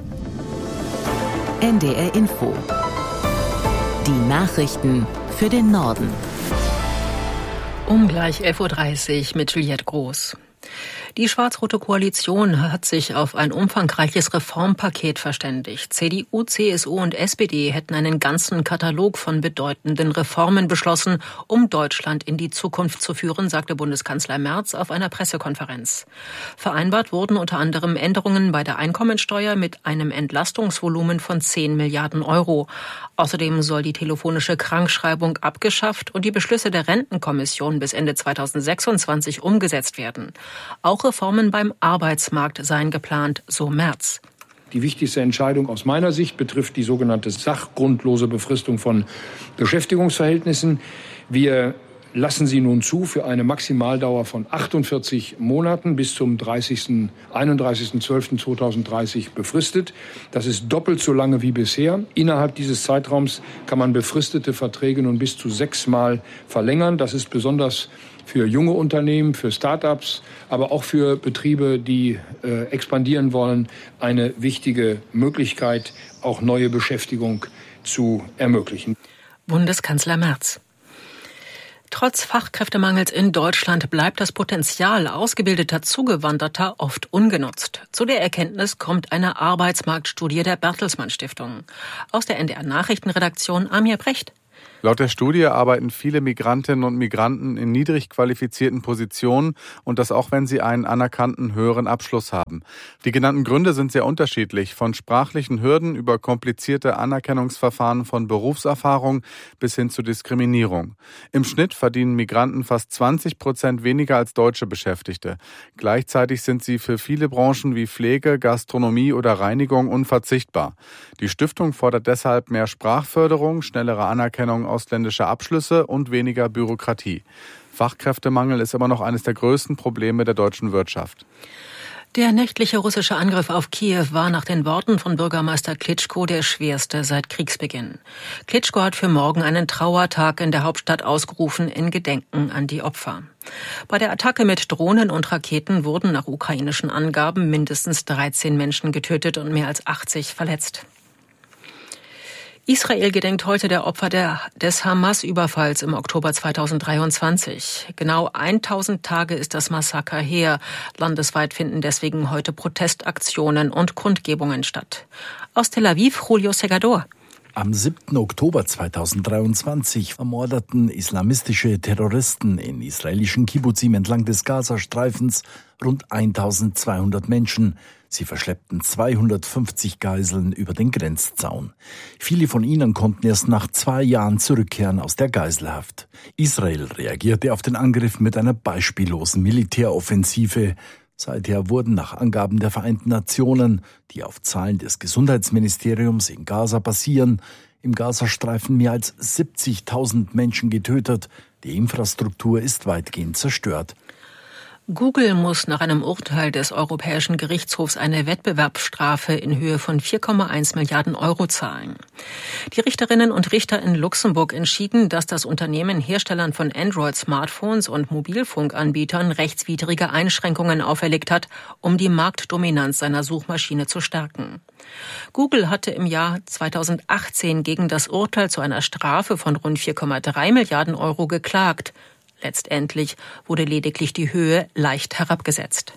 NDR Info. Die Nachrichten für den Norden. Um gleich 11.30 Uhr mit Juliette Groß. Die schwarz-rote Koalition hat sich auf ein umfangreiches Reformpaket verständigt. CDU, CSU und SPD hätten einen ganzen Katalog von bedeutenden Reformen beschlossen, um Deutschland in die Zukunft zu führen, sagte Bundeskanzler Merz auf einer Pressekonferenz. Vereinbart wurden unter anderem Änderungen bei der Einkommensteuer mit einem Entlastungsvolumen von 10 Milliarden Euro. Außerdem soll die telefonische Krankschreibung abgeschafft und die Beschlüsse der Rentenkommission bis Ende 2026 umgesetzt werden. Auch Reformen beim Arbeitsmarkt seien geplant, so Merz. Die wichtigste Entscheidung aus meiner Sicht betrifft die sogenannte sachgrundlose Befristung von Beschäftigungsverhältnissen. Wir lassen sie nun zu für eine Maximaldauer von 48 Monaten bis zum 31.12.2030 befristet. Das ist doppelt so lange wie bisher. Innerhalb dieses Zeitraums kann man befristete Verträge nun bis zu 6-mal verlängern. Das ist besonders für junge Unternehmen, für Start-ups, aber auch für Betriebe, die expandieren wollen, eine wichtige Möglichkeit, auch neue Beschäftigung zu ermöglichen. Bundeskanzler Merz. Trotz Fachkräftemangels in Deutschland bleibt das Potenzial ausgebildeter Zugewanderter oft ungenutzt. Zu der Erkenntnis kommt eine Arbeitsmarktstudie der Bertelsmann Stiftung. Aus der NDR Nachrichtenredaktion Amir Brecht. Laut der Studie arbeiten viele Migrantinnen und Migranten in niedrig qualifizierten Positionen und das auch, wenn sie einen anerkannten höheren Abschluss haben. Die genannten Gründe sind sehr unterschiedlich, von sprachlichen Hürden über komplizierte Anerkennungsverfahren von Berufserfahrung bis hin zu Diskriminierung. Im Schnitt verdienen Migranten fast 20% weniger als deutsche Beschäftigte. Gleichzeitig sind sie für viele Branchen wie Pflege, Gastronomie oder Reinigung unverzichtbar. Die Stiftung fordert deshalb mehr Sprachförderung, schnellere Anerkennung ausländischer Abschlüsse und weniger Bürokratie. Fachkräftemangel ist immer noch eines der größten Probleme der deutschen Wirtschaft. Der nächtliche russische Angriff auf Kiew war nach den Worten von Bürgermeister Klitschko der schwerste seit Kriegsbeginn. Klitschko hat für morgen einen Trauertag in der Hauptstadt ausgerufen in Gedenken an die Opfer. Bei der Attacke mit Drohnen und Raketen wurden nach ukrainischen Angaben mindestens 13 Menschen getötet und mehr als 80 verletzt. Israel gedenkt heute der Opfer des Hamas-Überfalls im Oktober 2023. Genau 1000 Tage ist das Massaker her. Landesweit finden deswegen heute Protestaktionen und Kundgebungen statt. Aus Tel Aviv, Julio Segador. Am 7. Oktober 2023 ermordeten islamistische Terroristen in israelischen Kibbuzim entlang des Gazastreifens rund 1200 Menschen. Sie verschleppten 250 Geiseln über den Grenzzaun. Viele von ihnen konnten erst nach 2 Jahren zurückkehren aus der Geiselhaft. Israel reagierte auf den Angriff mit einer beispiellosen Militäroffensive. Seither wurden nach Angaben der Vereinten Nationen, die auf Zahlen des Gesundheitsministeriums in Gaza basieren, im Gazastreifen mehr als 70.000 Menschen getötet. Die Infrastruktur ist weitgehend zerstört. Google muss nach einem Urteil des Europäischen Gerichtshofs eine Wettbewerbsstrafe in Höhe von 4,1 Milliarden Euro zahlen. Die Richterinnen und Richter in Luxemburg entschieden, dass das Unternehmen Herstellern von Android-Smartphones und Mobilfunkanbietern rechtswidrige Einschränkungen auferlegt hat, um die Marktdominanz seiner Suchmaschine zu stärken. Google hatte im Jahr 2018 gegen das Urteil zu einer Strafe von rund 4,3 Milliarden Euro geklagt. Letztendlich wurde lediglich die Höhe leicht herabgesetzt.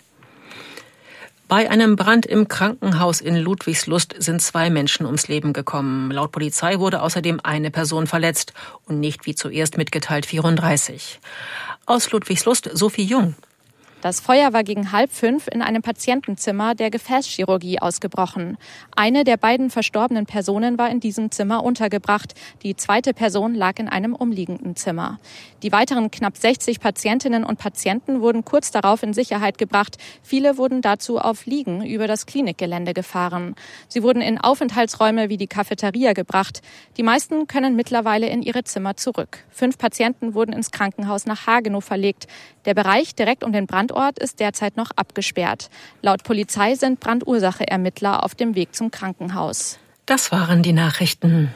Bei einem Brand im Krankenhaus in Ludwigslust sind 2 Menschen ums Leben gekommen. Laut Polizei wurde außerdem eine Person verletzt und nicht wie zuerst mitgeteilt 34. Aus Ludwigslust Sophie Jung. Das Feuer war gegen 4:30 in einem Patientenzimmer der Gefäßchirurgie ausgebrochen. Eine der beiden verstorbenen Personen war in diesem Zimmer untergebracht. Die zweite Person lag in einem umliegenden Zimmer. Die weiteren knapp 60 Patientinnen und Patienten wurden kurz darauf in Sicherheit gebracht. Viele wurden dazu auf Liegen über das Klinikgelände gefahren. Sie wurden in Aufenthaltsräume wie die Cafeteria gebracht. Die meisten können mittlerweile in ihre Zimmer zurück. 5 Patienten wurden ins Krankenhaus nach Hagenow verlegt. Der Bereich direkt um den Brandort ist derzeit noch abgesperrt. Laut Polizei sind Brandursache-Ermittler auf dem Weg zum Krankenhaus. Das waren die Nachrichten.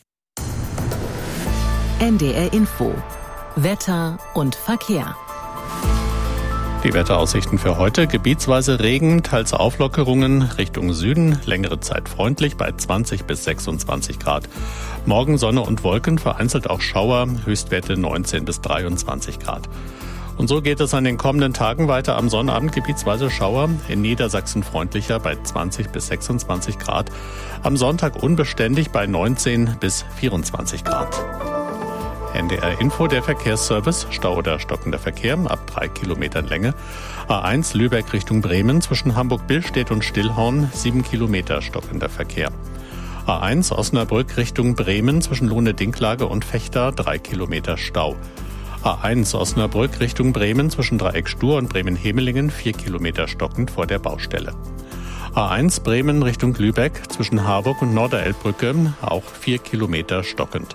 NDR Info. Wetter und Verkehr. Die Wetteraussichten für heute: gebietsweise Regen, teils Auflockerungen, Richtung Süden, längere Zeit freundlich bei 20 bis 26 Grad. Morgen Sonne und Wolken, vereinzelt auch Schauer, Höchstwerte 19 bis 23 Grad. Und so geht es an den kommenden Tagen weiter. Am Sonnabend gebietsweise Schauer, in Niedersachsen freundlicher bei 20 bis 26 Grad. Am Sonntag unbeständig bei 19 bis 24 Grad. NDR Info, der Verkehrsservice. Stau oder stockender Verkehr ab 3 Kilometern Länge. A1 Lübeck Richtung Bremen zwischen Hamburg-Billstedt und Stillhorn 7 Kilometer stockender Verkehr. A1 Osnabrück Richtung Bremen zwischen Lohne-Dinklage und Vechta 3 Kilometer Stau. A1 Osnabrück Richtung Bremen zwischen Dreieck Stur und Bremen-Hemelingen 4 Kilometer stockend vor der Baustelle. A1 Bremen Richtung Lübeck zwischen Harburg und Norderelbbrücke auch 4 Kilometer stockend.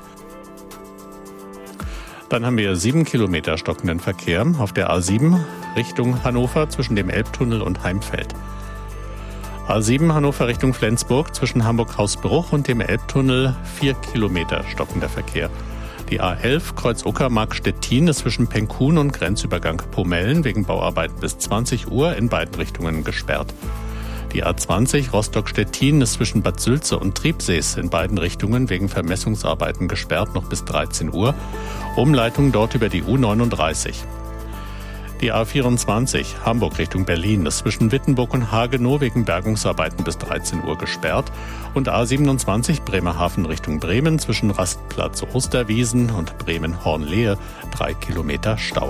Dann haben wir 7 Kilometer stockenden Verkehr auf der A7 Richtung Hannover zwischen dem Elbtunnel und Heimfeld. A7 Hannover Richtung Flensburg zwischen Hamburg-Hausbruch und dem Elbtunnel 4 Kilometer stockender Verkehr. Die A11 Kreuz Uckermark-Stettin ist zwischen Penkhuhn und Grenzübergang Pomellen wegen Bauarbeiten bis 20 Uhr in beiden Richtungen gesperrt. Die A20 Rostock-Stettin ist zwischen Bad Sülze und Triebsees in beiden Richtungen wegen Vermessungsarbeiten gesperrt noch bis 13 Uhr. Umleitung dort über die U39. Die A24 Hamburg Richtung Berlin ist zwischen Wittenburg und Hagenow wegen Bergungsarbeiten bis 13 Uhr gesperrt. Und A27 Bremerhaven Richtung Bremen zwischen Rastplatz Osterwiesen und Bremen-Hornlehe 3 Kilometer Stau.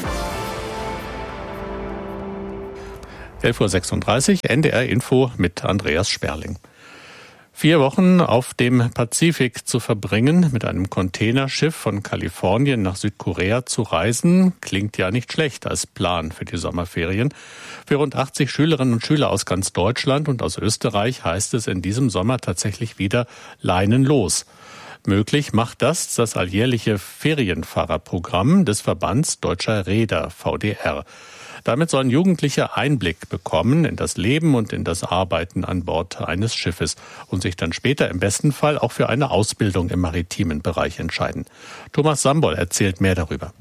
11.36 Uhr, NDR Info mit Andreas Sperling. 4 Wochen auf dem Pazifik zu verbringen, mit einem Containerschiff von Kalifornien nach Südkorea zu reisen, klingt ja nicht schlecht als Plan für die Sommerferien. Für rund 80 Schülerinnen und Schüler aus ganz Deutschland und aus Österreich heißt es in diesem Sommer tatsächlich wieder Leinen los. Möglich macht das alljährliche Ferienfahrerprogramm des Verbands Deutscher Reeder, VDR. Damit sollen Jugendliche Einblick bekommen in das Leben und in das Arbeiten an Bord eines Schiffes und sich dann später im besten Fall auch für eine Ausbildung im maritimen Bereich entscheiden. Thomas Sambol erzählt mehr darüber.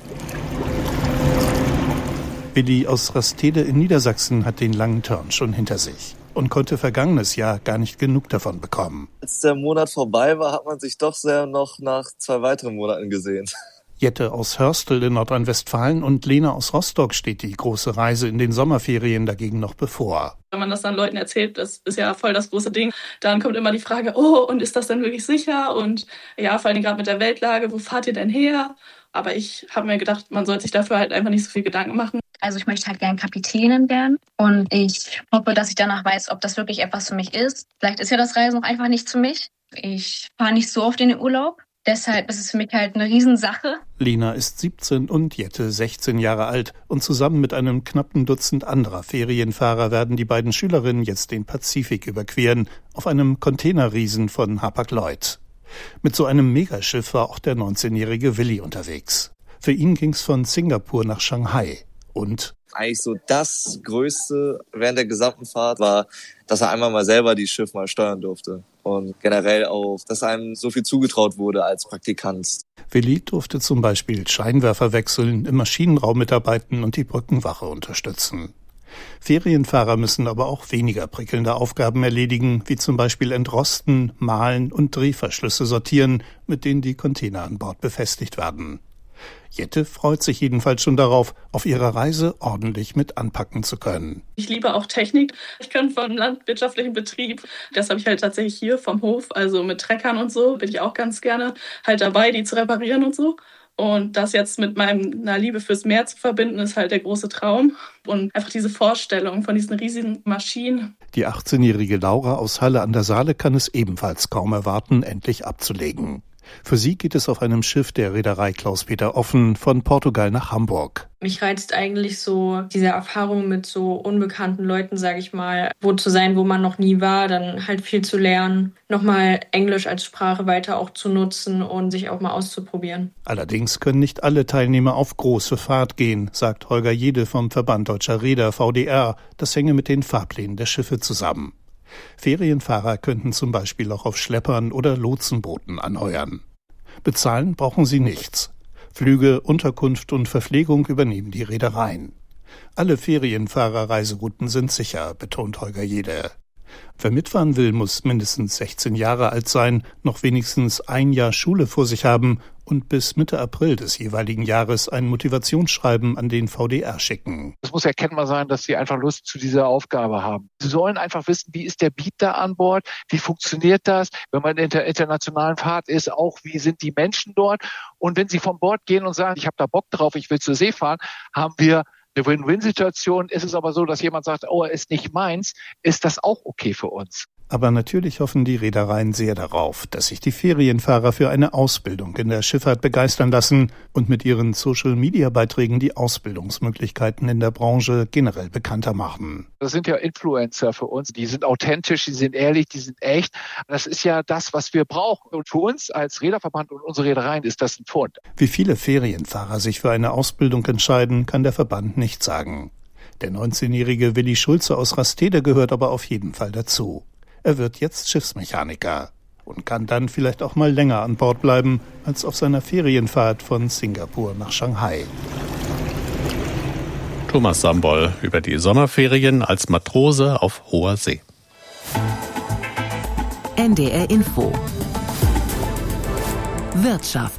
Willi aus Rastede in Niedersachsen hat den langen Turn schon hinter sich und konnte vergangenes Jahr gar nicht genug davon bekommen. Als der Monat vorbei war, hat man sich doch sehr noch nach 2 weiteren Monaten gesehen. Jette aus Hörstel in Nordrhein-Westfalen und Lena aus Rostock steht die große Reise in den Sommerferien dagegen noch bevor. Wenn man das dann Leuten erzählt, das ist ja voll das große Ding, dann kommt immer die Frage, oh, und ist das denn wirklich sicher? Und ja, vor allem gerade mit der Weltlage, wo fahrt ihr denn her? Aber ich habe mir gedacht, man sollte sich dafür halt einfach nicht so viel Gedanken machen. Also ich möchte halt gerne Kapitänin werden und ich hoffe, dass ich danach weiß, ob das wirklich etwas für mich ist. Vielleicht ist ja das Reisen auch einfach nicht für mich. Ich fahre nicht so oft in den Urlaub. Deshalb ist es für mich halt eine Riesensache. Lena ist 17 und Jette 16 Jahre alt und zusammen mit einem knappen Dutzend anderer Ferienfahrer werden die beiden Schülerinnen jetzt den Pazifik überqueren auf einem Containerriesen von Hapag-Lloyd. Mit so einem Megaschiff war auch der 19-jährige Willi unterwegs. Für ihn ging's von Singapur nach Shanghai und eigentlich so das Größte während der gesamten Fahrt war, dass er einmal mal selber die Schiff mal steuern durfte. Und generell auch, dass einem so viel zugetraut wurde als Praktikant. Willi durfte zum Beispiel Scheinwerfer wechseln, im Maschinenraum mitarbeiten und die Brückenwache unterstützen. Ferienfahrer müssen aber auch weniger prickelnde Aufgaben erledigen, wie zum Beispiel entrosten, mahlen und Drehverschlüsse sortieren, mit denen die Container an Bord befestigt werden. Jette freut sich jedenfalls schon darauf, auf ihrer Reise ordentlich mit anpacken zu können. Ich liebe auch Technik. Ich komme vom landwirtschaftlichen Betrieb. Das habe ich halt tatsächlich hier vom Hof, also mit Treckern und so, bin ich auch ganz gerne halt dabei, die zu reparieren und so. Und das jetzt mit meiner Liebe fürs Meer zu verbinden, ist halt der große Traum. Und einfach diese Vorstellung von diesen riesigen Maschinen. Die 18-jährige Laura aus Halle an der Saale kann es ebenfalls kaum erwarten, endlich abzulegen. Für sie geht es auf einem Schiff der Reederei Klaus-Peter Offen von Portugal nach Hamburg. Mich reizt eigentlich so diese Erfahrung mit so unbekannten Leuten, sage ich mal, wo zu sein, wo man noch nie war, dann halt viel zu lernen, nochmal Englisch als Sprache weiter auch zu nutzen und sich auch mal auszuprobieren. Allerdings können nicht alle Teilnehmer auf große Fahrt gehen, sagt Holger Jede vom Verband Deutscher Reeder, VDR. Das hänge mit den Fahrplänen der Schiffe zusammen. Ferienfahrer könnten zum Beispiel auch auf Schleppern oder Lotsenbooten anheuern. Bezahlen brauchen sie nichts. Flüge, Unterkunft und Verpflegung übernehmen die Reedereien. Alle Ferienfahrer-Reiserouten sind sicher, betont Holger Jede. Wer mitfahren will, muss mindestens 16 Jahre alt sein, noch wenigstens 1 Jahr Schule vor sich haben und bis Mitte April des jeweiligen Jahres ein Motivationsschreiben an den VDR schicken. Es muss erkennbar sein, dass sie einfach Lust zu dieser Aufgabe haben. Sie sollen einfach wissen, wie ist der Beat da an Bord, wie funktioniert das, wenn man in der internationalen Fahrt ist, auch wie sind die Menschen dort. Und wenn sie von Bord gehen und sagen, ich habe da Bock drauf, ich will zur See fahren, haben wir eine Win-Win-Situation. Ist es aber so, dass jemand sagt, oh, er ist nicht meins, ist das auch okay für uns. Aber natürlich hoffen die Reedereien sehr darauf, dass sich die Ferienfahrer für eine Ausbildung in der Schifffahrt begeistern lassen und mit ihren Social-Media-Beiträgen die Ausbildungsmöglichkeiten in der Branche generell bekannter machen. Das sind ja Influencer für uns. Die sind authentisch, die sind ehrlich, die sind echt. Das ist ja das, was wir brauchen. Und für uns als Reederverband und unsere Reedereien ist das ein Fund. Wie viele Ferienfahrer sich für eine Ausbildung entscheiden, kann der Verband nicht sagen. Der 19-jährige Willi Schulze aus Rastede gehört aber auf jeden Fall dazu. Er wird jetzt Schiffsmechaniker und kann dann vielleicht auch mal länger an Bord bleiben als auf seiner Ferienfahrt von Singapur nach Shanghai. Thomas Sambol über die Sommerferien als Matrose auf hoher See. NDR Info. Wirtschaft.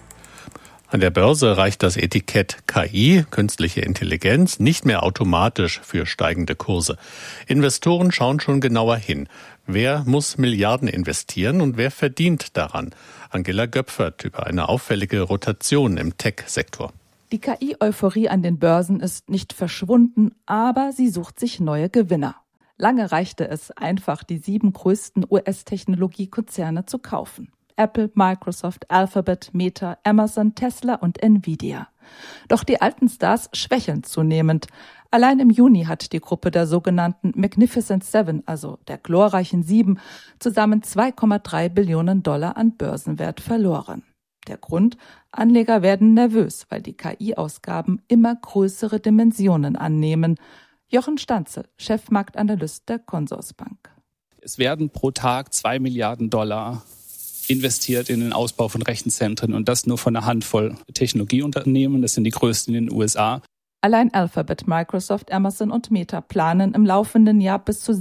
An der Börse reicht das Etikett KI, künstliche Intelligenz, nicht mehr automatisch für steigende Kurse. Investoren schauen schon genauer hin. Wer muss Milliarden investieren und wer verdient daran? Angela Göpfert über eine auffällige Rotation im Tech-Sektor. Die KI-Euphorie an den Börsen ist nicht verschwunden, aber sie sucht sich neue Gewinner. Lange reichte es einfach, die 7 größten US-Technologiekonzerne zu kaufen. Apple, Microsoft, Alphabet, Meta, Amazon, Tesla und Nvidia. Doch die alten Stars schwächeln zunehmend. Allein im Juni hat die Gruppe der sogenannten Magnificent Seven, also der glorreichen 7, zusammen $2,3 Billionen an Börsenwert verloren. Der Grund? Anleger werden nervös, weil die KI-Ausgaben immer größere Dimensionen annehmen. Jochen Stanzel, Chefmarktanalyst der Consorsbank. Es werden pro Tag $2 Milliarden investiert in den Ausbau von Rechenzentren und das nur von einer Handvoll Technologieunternehmen. Das sind die größten in den USA. Allein Alphabet, Microsoft, Amazon und Meta planen im laufenden Jahr bis zu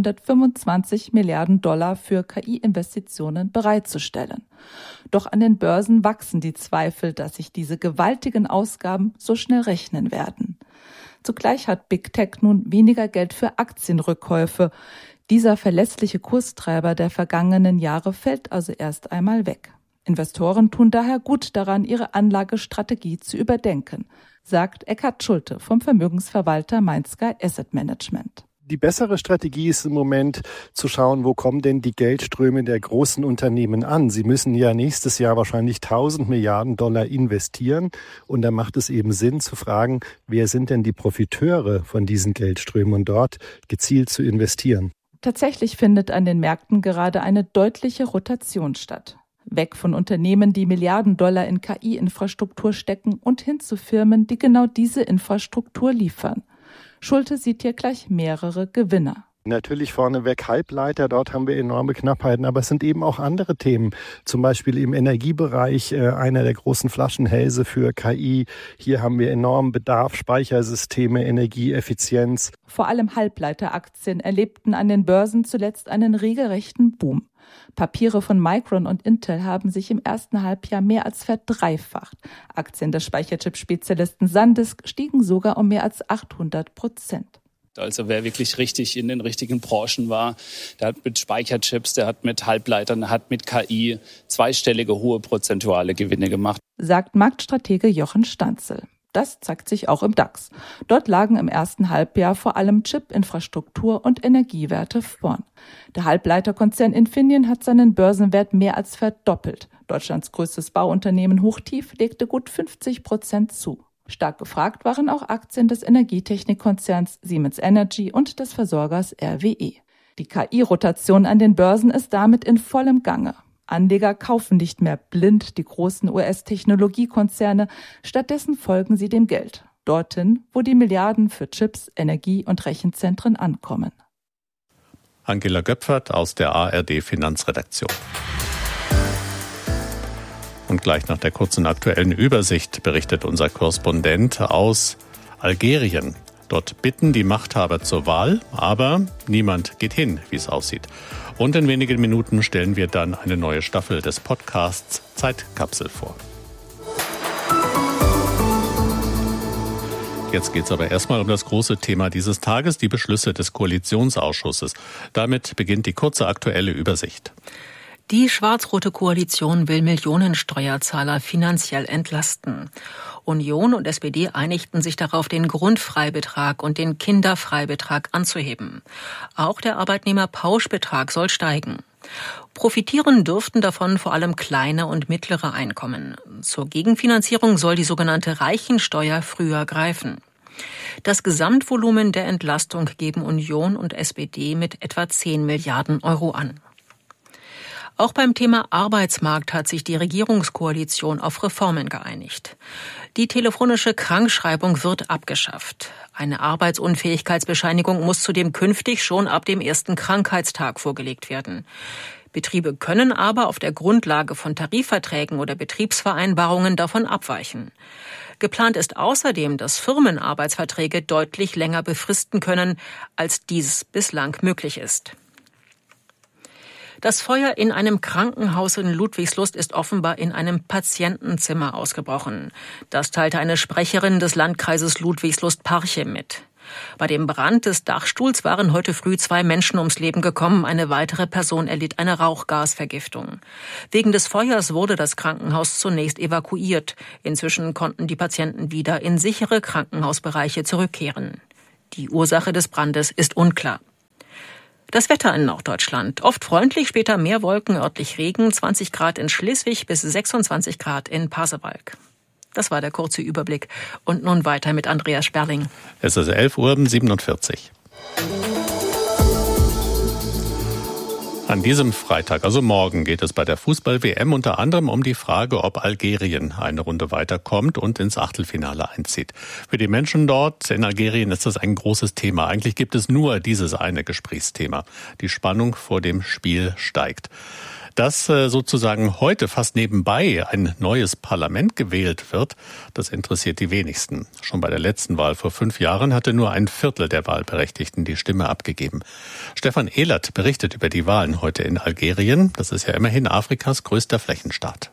$725 Milliarden für KI-Investitionen bereitzustellen. Doch an den Börsen wachsen die Zweifel, dass sich diese gewaltigen Ausgaben so schnell rechnen werden. Zugleich hat Big Tech nun weniger Geld für Aktienrückkäufe. Dieser verlässliche Kurstreiber der vergangenen Jahre fällt also erst einmal weg. Investoren tun daher gut daran, ihre Anlagestrategie zu überdenken, sagt Eckhard Schulte vom Vermögensverwalter Mainsky Asset Management. Die bessere Strategie ist im Moment zu schauen, wo kommen denn die Geldströme der großen Unternehmen an. Sie müssen ja nächstes Jahr wahrscheinlich $1.000 Milliarden investieren. Und da macht es eben Sinn zu fragen, wer sind denn die Profiteure von diesen Geldströmen und dort gezielt zu investieren. Tatsächlich findet an den Märkten gerade eine deutliche Rotation statt. Weg von Unternehmen, die $Milliarden in KI-Infrastruktur stecken und hin zu Firmen, die genau diese Infrastruktur liefern. Schulte sieht hier gleich mehrere Gewinner. Natürlich vorneweg Halbleiter, dort haben wir enorme Knappheiten, aber es sind eben auch andere Themen. Zum Beispiel im Energiebereich, einer der großen Flaschenhälse für KI. Hier haben wir enormen Bedarf, Speichersysteme, Energieeffizienz. Vor allem Halbleiteraktien erlebten an den Börsen zuletzt einen regelrechten Boom. Papiere von Micron und Intel haben sich im ersten Halbjahr mehr als verdreifacht. Aktien des Speicherchip-Spezialisten SanDisk stiegen sogar um mehr als 800%. Also wer wirklich richtig in den richtigen Branchen war, der hat mit Speicherchips, der hat mit Halbleitern, der hat mit KI zweistellige hohe prozentuale Gewinne gemacht. Sagt Marktstratege Jochen Stanzel. Das zeigt sich auch im DAX. Dort lagen im ersten Halbjahr vor allem Chip-Infrastruktur und Energiewerte vorn. Der Halbleiterkonzern Infineon hat seinen Börsenwert mehr als verdoppelt. Deutschlands größtes Bauunternehmen Hochtief legte gut 50% zu. Stark gefragt waren auch Aktien des Energietechnikkonzerns Siemens Energy und des Versorgers RWE. Die KI-Rotation an den Börsen ist damit in vollem Gange. Anleger kaufen nicht mehr blind die großen US-Technologiekonzerne, stattdessen folgen sie dem Geld. Dorthin, wo die Milliarden für Chips, Energie- und Rechenzentren ankommen. Angela Göpfert aus der ARD Finanzredaktion. Und gleich nach der kurzen aktuellen Übersicht berichtet unser Korrespondent aus Algerien. Dort bitten die Machthaber zur Wahl, aber niemand geht hin, wie es aussieht. Und in wenigen Minuten stellen wir dann eine neue Staffel des Podcasts Zeitkapsel vor. Jetzt geht es aber erstmal um das große Thema dieses Tages, die Beschlüsse des Koalitionsausschusses. Damit beginnt die kurze aktuelle Übersicht. Die schwarz-rote Koalition will Millionen Steuerzahler finanziell entlasten. Union und SPD einigten sich darauf, den Grundfreibetrag und den Kinderfreibetrag anzuheben. Auch der Arbeitnehmerpauschbetrag soll steigen. Profitieren dürften davon vor allem kleine und mittlere Einkommen. Zur Gegenfinanzierung soll die sogenannte Reichensteuer früher greifen. Das Gesamtvolumen der Entlastung geben Union und SPD mit etwa 10 Milliarden Euro an. Auch beim Thema Arbeitsmarkt hat sich die Regierungskoalition auf Reformen geeinigt. Die telefonische Krankschreibung wird abgeschafft. Eine Arbeitsunfähigkeitsbescheinigung muss zudem künftig schon ab dem ersten Krankheitstag vorgelegt werden. Betriebe können aber auf der Grundlage von Tarifverträgen oder Betriebsvereinbarungen davon abweichen. Geplant ist außerdem, dass Firmen Arbeitsverträge deutlich länger befristen können, als dies bislang möglich ist. Das Feuer in einem Krankenhaus in Ludwigslust ist offenbar in einem Patientenzimmer ausgebrochen. Das teilte eine Sprecherin des Landkreises Ludwigslust-Parchim mit. Bei dem Brand des Dachstuhls waren heute früh 2 Menschen ums Leben gekommen. Eine weitere Person erlitt eine Rauchgasvergiftung. Wegen des Feuers wurde das Krankenhaus zunächst evakuiert. Inzwischen konnten die Patienten wieder in sichere Krankenhausbereiche zurückkehren. Die Ursache des Brandes ist unklar. Das Wetter in Norddeutschland. Oft freundlich, später mehr Wolken, örtlich Regen, 20 Grad in Schleswig bis 26 Grad in Pasewalk. Das war der kurze Überblick. Und nun weiter mit Andreas Sperling. Es ist 11:47 Uhr. An diesem Freitag, also morgen, geht es bei der Fußball-WM unter anderem um die Frage, ob Algerien eine Runde weiterkommt und ins Achtelfinale einzieht. Für die Menschen dort in Algerien ist das ein großes Thema. Eigentlich gibt es nur dieses eine Gesprächsthema. Die Spannung vor dem Spiel steigt. Dass sozusagen heute fast nebenbei ein neues Parlament gewählt wird, das interessiert die wenigsten. Schon bei der letzten Wahl vor 5 Jahren hatte nur ein Viertel der Wahlberechtigten die Stimme abgegeben. Stefan Ehlert berichtet über die Wahlen heute in Algerien. Das ist ja immerhin Afrikas größter Flächenstaat.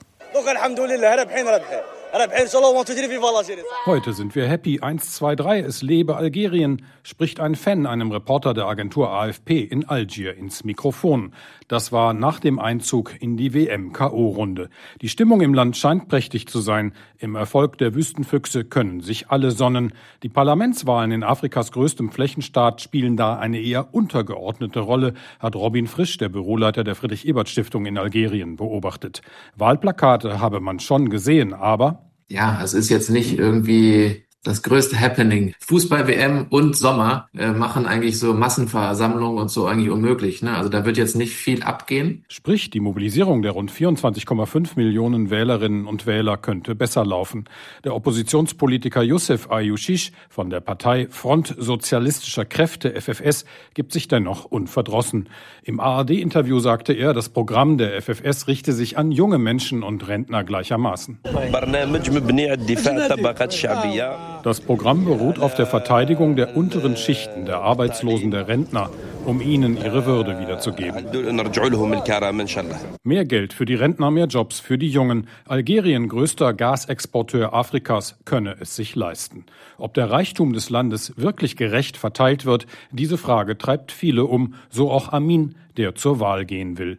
Heute sind wir happy. 1, 2, 3, es lebe Algerien, spricht ein Fan einem Reporter der Agentur AFP in Algier ins Mikrofon. Das war nach dem Einzug in die WM-K.O.-Runde. Die Stimmung im Land scheint prächtig zu sein. Im Erfolg der Wüstenfüchse können sich alle sonnen. Die Parlamentswahlen in Afrikas größtem Flächenstaat spielen da eine eher untergeordnete Rolle, hat Robin Frisch, der Büroleiter der Friedrich-Ebert-Stiftung in Algerien, beobachtet. Wahlplakate habe man schon gesehen, aber ja, es ist jetzt nicht irgendwie das größte Happening. Fußball-WM und Sommer machen eigentlich so Massenversammlungen und so eigentlich unmöglich. Ne? Also da wird jetzt nicht viel abgehen. Sprich, die Mobilisierung der rund 24,5 Millionen Wählerinnen und Wähler könnte besser laufen. Der Oppositionspolitiker Youssef Ayouchiche von der Partei Front Sozialistischer Kräfte, FFS, gibt sich dennoch unverdrossen. Im ARD-Interview sagte er, das Programm der FFS richte sich an junge Menschen und Rentner gleichermaßen. Das Programm beruht auf der Verteidigung der unteren Schichten, der Arbeitslosen, der Rentner, um ihnen ihre Würde wiederzugeben. Mehr Geld für die Rentner, mehr Jobs für die Jungen. Algerien, größter Gasexporteur Afrikas, könne es sich leisten. Ob der Reichtum des Landes wirklich gerecht verteilt wird, diese Frage treibt viele um, so auch Amin, der zur Wahl gehen will.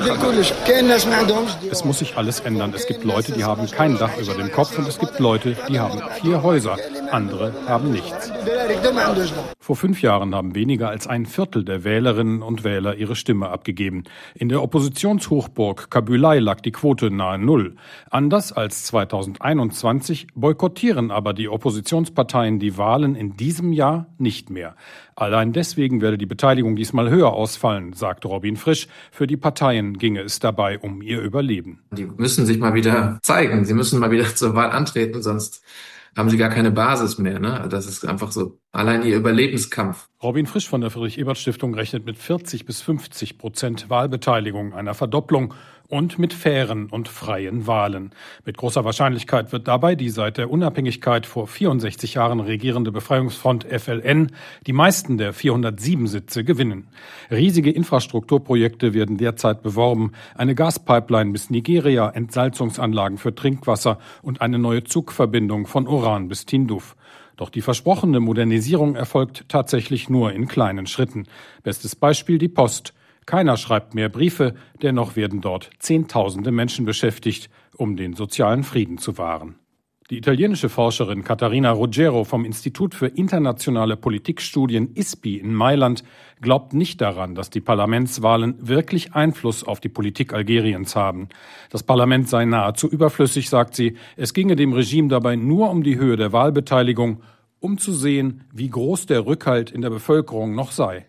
Es muss sich alles ändern. Es gibt Leute, die haben kein Dach über dem Kopf und es gibt Leute, die haben 4 Häuser. Andere haben nichts. Vor 5 Jahren haben weniger als ein Viertel der Wählerinnen und Wähler ihre Stimme abgegeben. In der Oppositionshochburg Kabylei lag die Quote nahe 0. Anders als 2021 boykottieren aber die Oppositionsparteien die Wahlen in diesem Jahr nicht mehr. Allein deswegen werde die Beteiligung diesmal höher ausfallen, sagt Robin Frisch. Für die Parteien ginge es dabei um ihr Überleben. Die müssen sich mal wieder zeigen. Sie müssen mal wieder zur Wahl antreten, sonst haben sie gar keine Basis mehr. Ne? Das ist einfach so allein ihr Überlebenskampf. Robin Frisch von der Friedrich-Ebert-Stiftung rechnet mit 40-50% Wahlbeteiligung, einer Verdopplung und mit fairen und freien Wahlen. Mit großer Wahrscheinlichkeit wird dabei die seit der Unabhängigkeit vor 64 Jahren regierende Befreiungsfront FLN die meisten der 407 Sitze gewinnen. Riesige Infrastrukturprojekte werden derzeit beworben. Eine Gaspipeline bis Nigeria, Entsalzungsanlagen für Trinkwasser und eine neue Zugverbindung von Oran bis Tindouf. Doch die versprochene Modernisierung erfolgt tatsächlich nur in kleinen Schritten. Bestes Beispiel die Post. Keiner schreibt mehr Briefe, dennoch werden dort Zehntausende Menschen beschäftigt, um den sozialen Frieden zu wahren. Die italienische Forscherin Caterina Ruggero vom Institut für internationale Politikstudien ISPI in Mailand glaubt nicht daran, dass die Parlamentswahlen wirklich Einfluss auf die Politik Algeriens haben. Das Parlament sei nahezu überflüssig, sagt sie. Es ginge dem Regime dabei nur um die Höhe der Wahlbeteiligung, um zu sehen, wie groß der Rückhalt in der Bevölkerung noch sei.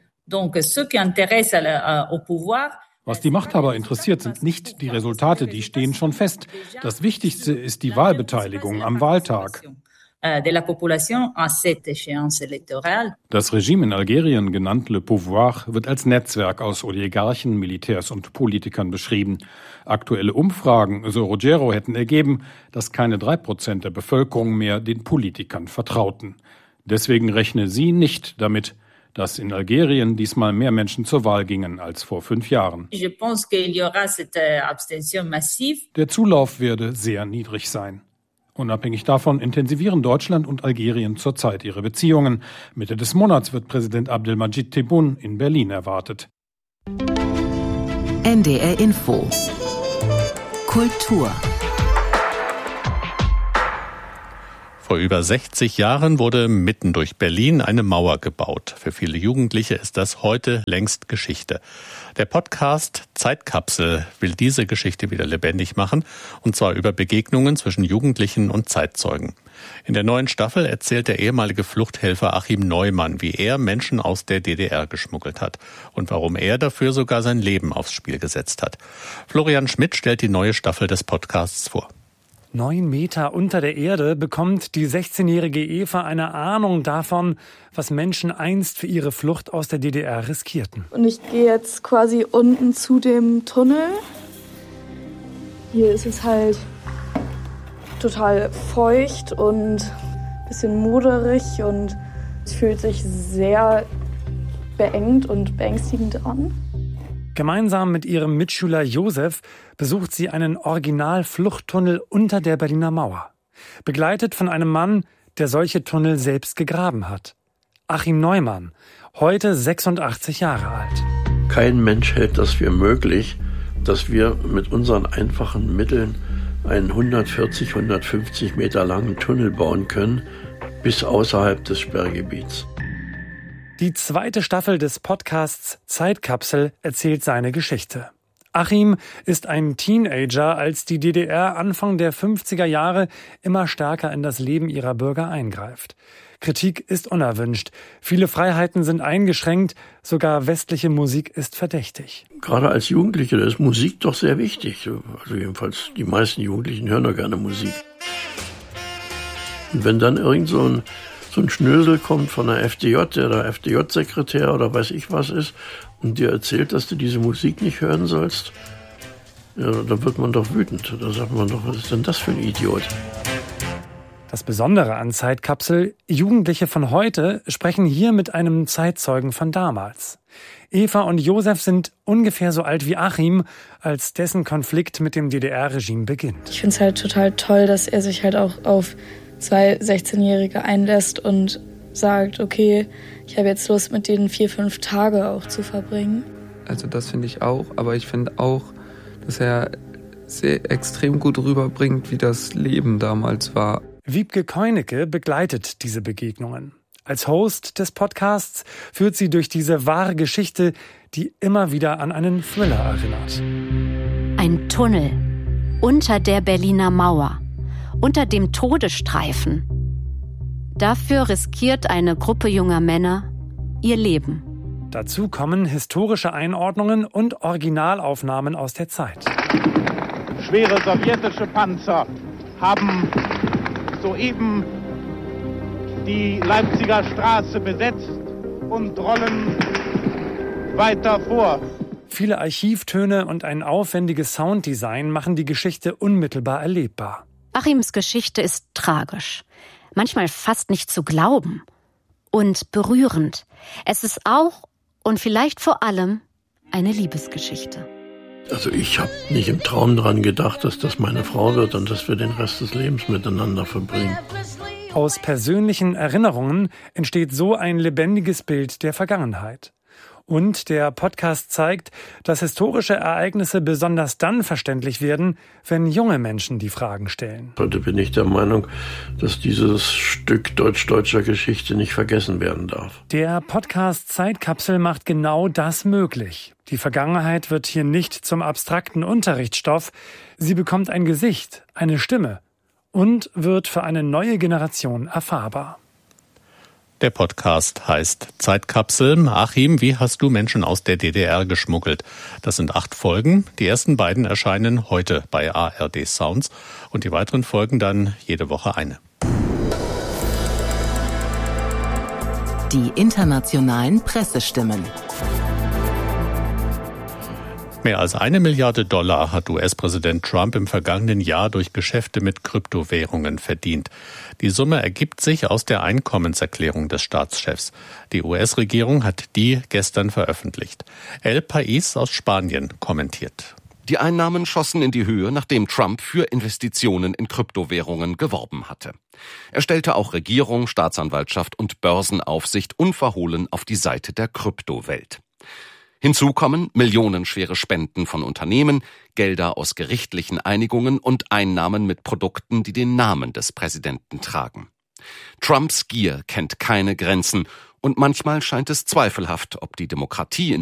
Was die Machthaber interessiert, sind nicht die Resultate, die stehen schon fest. Das Wichtigste ist die Wahlbeteiligung am Wahltag. Das Regime in Algerien, genannt Le Pouvoir, wird als Netzwerk aus Oligarchen, Militärs und Politikern beschrieben. Aktuelle Umfragen, so Ruggero, hätten ergeben, dass keine 3% der Bevölkerung mehr den Politikern vertrauten. Deswegen rechne sie nicht damit, dass in Algerien diesmal mehr Menschen zur Wahl gingen als vor 5 Jahren. Der Zulauf werde sehr niedrig sein. Unabhängig davon intensivieren Deutschland und Algerien zurzeit ihre Beziehungen. Mitte des Monats wird Präsident Abdelmadjid Tebboune in Berlin erwartet. NDR Info Kultur. Vor über 60 Jahren wurde mitten durch Berlin eine Mauer gebaut. Für viele Jugendliche ist das heute längst Geschichte. Der Podcast Zeitkapsel will diese Geschichte wieder lebendig machen, und zwar über Begegnungen zwischen Jugendlichen und Zeitzeugen. In der neuen Staffel erzählt der ehemalige Fluchthelfer Achim Neumann, wie er Menschen aus der DDR geschmuggelt hat und warum er dafür sogar sein Leben aufs Spiel gesetzt hat. Florian Schmidt stellt die neue Staffel des Podcasts vor. 9 Meter unter der Erde bekommt die 16-jährige Eva eine Ahnung davon, was Menschen einst für ihre Flucht aus der DDR riskierten. Und ich gehe jetzt quasi unten zu dem Tunnel. Hier ist es halt total feucht und ein bisschen moderig und es fühlt sich sehr beengt und beängstigend an. Gemeinsam mit ihrem Mitschüler Josef besucht sie einen Original-Fluchttunnel unter der Berliner Mauer. Begleitet von einem Mann, der solche Tunnel selbst gegraben hat. Achim Neumann, heute 86 Jahre alt. Kein Mensch hält das für möglich, dass wir mit unseren einfachen Mitteln einen 140, 150 Meter langen Tunnel bauen können, bis außerhalb des Sperrgebiets. Die zweite Staffel des Podcasts Zeitkapsel erzählt seine Geschichte. Achim ist ein Teenager, als die DDR Anfang der 50er Jahre immer stärker in das Leben ihrer Bürger eingreift. Kritik ist unerwünscht, viele Freiheiten sind eingeschränkt, sogar westliche Musik ist verdächtig. Gerade als Jugendliche, da ist Musik doch sehr wichtig. Also jedenfalls die meisten Jugendlichen hören doch gerne Musik. Und wenn dann irgend so ein Schnösel kommt von der FDJ, der FDJ-Sekretär oder weiß ich was ist, und dir erzählt, dass du diese Musik nicht hören sollst, ja, dann wird man doch wütend. Da sagt man doch, was ist denn das für ein Idiot? Das Besondere an Zeitkapsel, Jugendliche von heute sprechen hier mit einem Zeitzeugen von damals. Eva und Josef sind ungefähr so alt wie Achim, als dessen Konflikt mit dem DDR-Regime beginnt. Ich finde es halt total toll, dass er sich halt auch auf 2 16-Jährige einlässt und sagt, okay, ich habe jetzt Lust, mit denen 4-5 Tage auch zu verbringen. Also das finde ich auch, aber ich finde auch, dass er sehr extrem gut rüberbringt, wie das Leben damals war. Wiebke Keunecke begleitet diese Begegnungen. Als Host des Podcasts führt sie durch diese wahre Geschichte, die immer wieder an einen Thriller erinnert. Ein Tunnel unter der Berliner Mauer, unter dem Todesstreifen. Dafür riskiert eine Gruppe junger Männer ihr Leben. Dazu kommen historische Einordnungen und Originalaufnahmen aus der Zeit. Schwere sowjetische Panzer haben soeben die Leipziger Straße besetzt und rollen weiter vor. Viele Archivtöne und ein aufwendiges Sounddesign machen die Geschichte unmittelbar erlebbar. Achims Geschichte ist tragisch, manchmal fast nicht zu glauben und berührend. Es ist auch und vielleicht vor allem eine Liebesgeschichte. Also ich habe nicht im Traum daran gedacht, dass das meine Frau wird und dass wir den Rest des Lebens miteinander verbringen. Aus persönlichen Erinnerungen entsteht so ein lebendiges Bild der Vergangenheit. Und der Podcast zeigt, dass historische Ereignisse besonders dann verständlich werden, wenn junge Menschen die Fragen stellen. Heute bin ich der Meinung, dass dieses Stück deutsch-deutscher Geschichte nicht vergessen werden darf. Der Podcast Zeitkapsel macht genau das möglich. Die Vergangenheit wird hier nicht zum abstrakten Unterrichtsstoff. Sie bekommt ein Gesicht, eine Stimme und wird für eine neue Generation erfahrbar. Der Podcast heißt Zeitkapsel. Achim, wie hast du Menschen aus der DDR geschmuggelt? Das sind 8 Folgen. Die ersten beiden erscheinen heute bei ARD Sounds und die weiteren Folgen dann jede Woche eine. Die internationalen Pressestimmen. Mehr als $1 Milliarde hat US-Präsident Trump im vergangenen Jahr durch Geschäfte mit Kryptowährungen verdient. Die Summe ergibt sich aus der Einkommenserklärung des Staatschefs. Die US-Regierung hat die gestern veröffentlicht. El País aus Spanien kommentiert. Die Einnahmen schossen in die Höhe, nachdem Trump für Investitionen in Kryptowährungen geworben hatte. Er stellte auch Regierung, Staatsanwaltschaft und Börsenaufsicht unverhohlen auf die Seite der Kryptowelt. Hinzu kommen millionenschwere Spenden von Unternehmen, Gelder aus gerichtlichen Einigungen und Einnahmen mit Produkten, die den Namen des Präsidenten tragen. Trumps Gier kennt keine Grenzen und manchmal scheint es zweifelhaft, ob die Demokratie in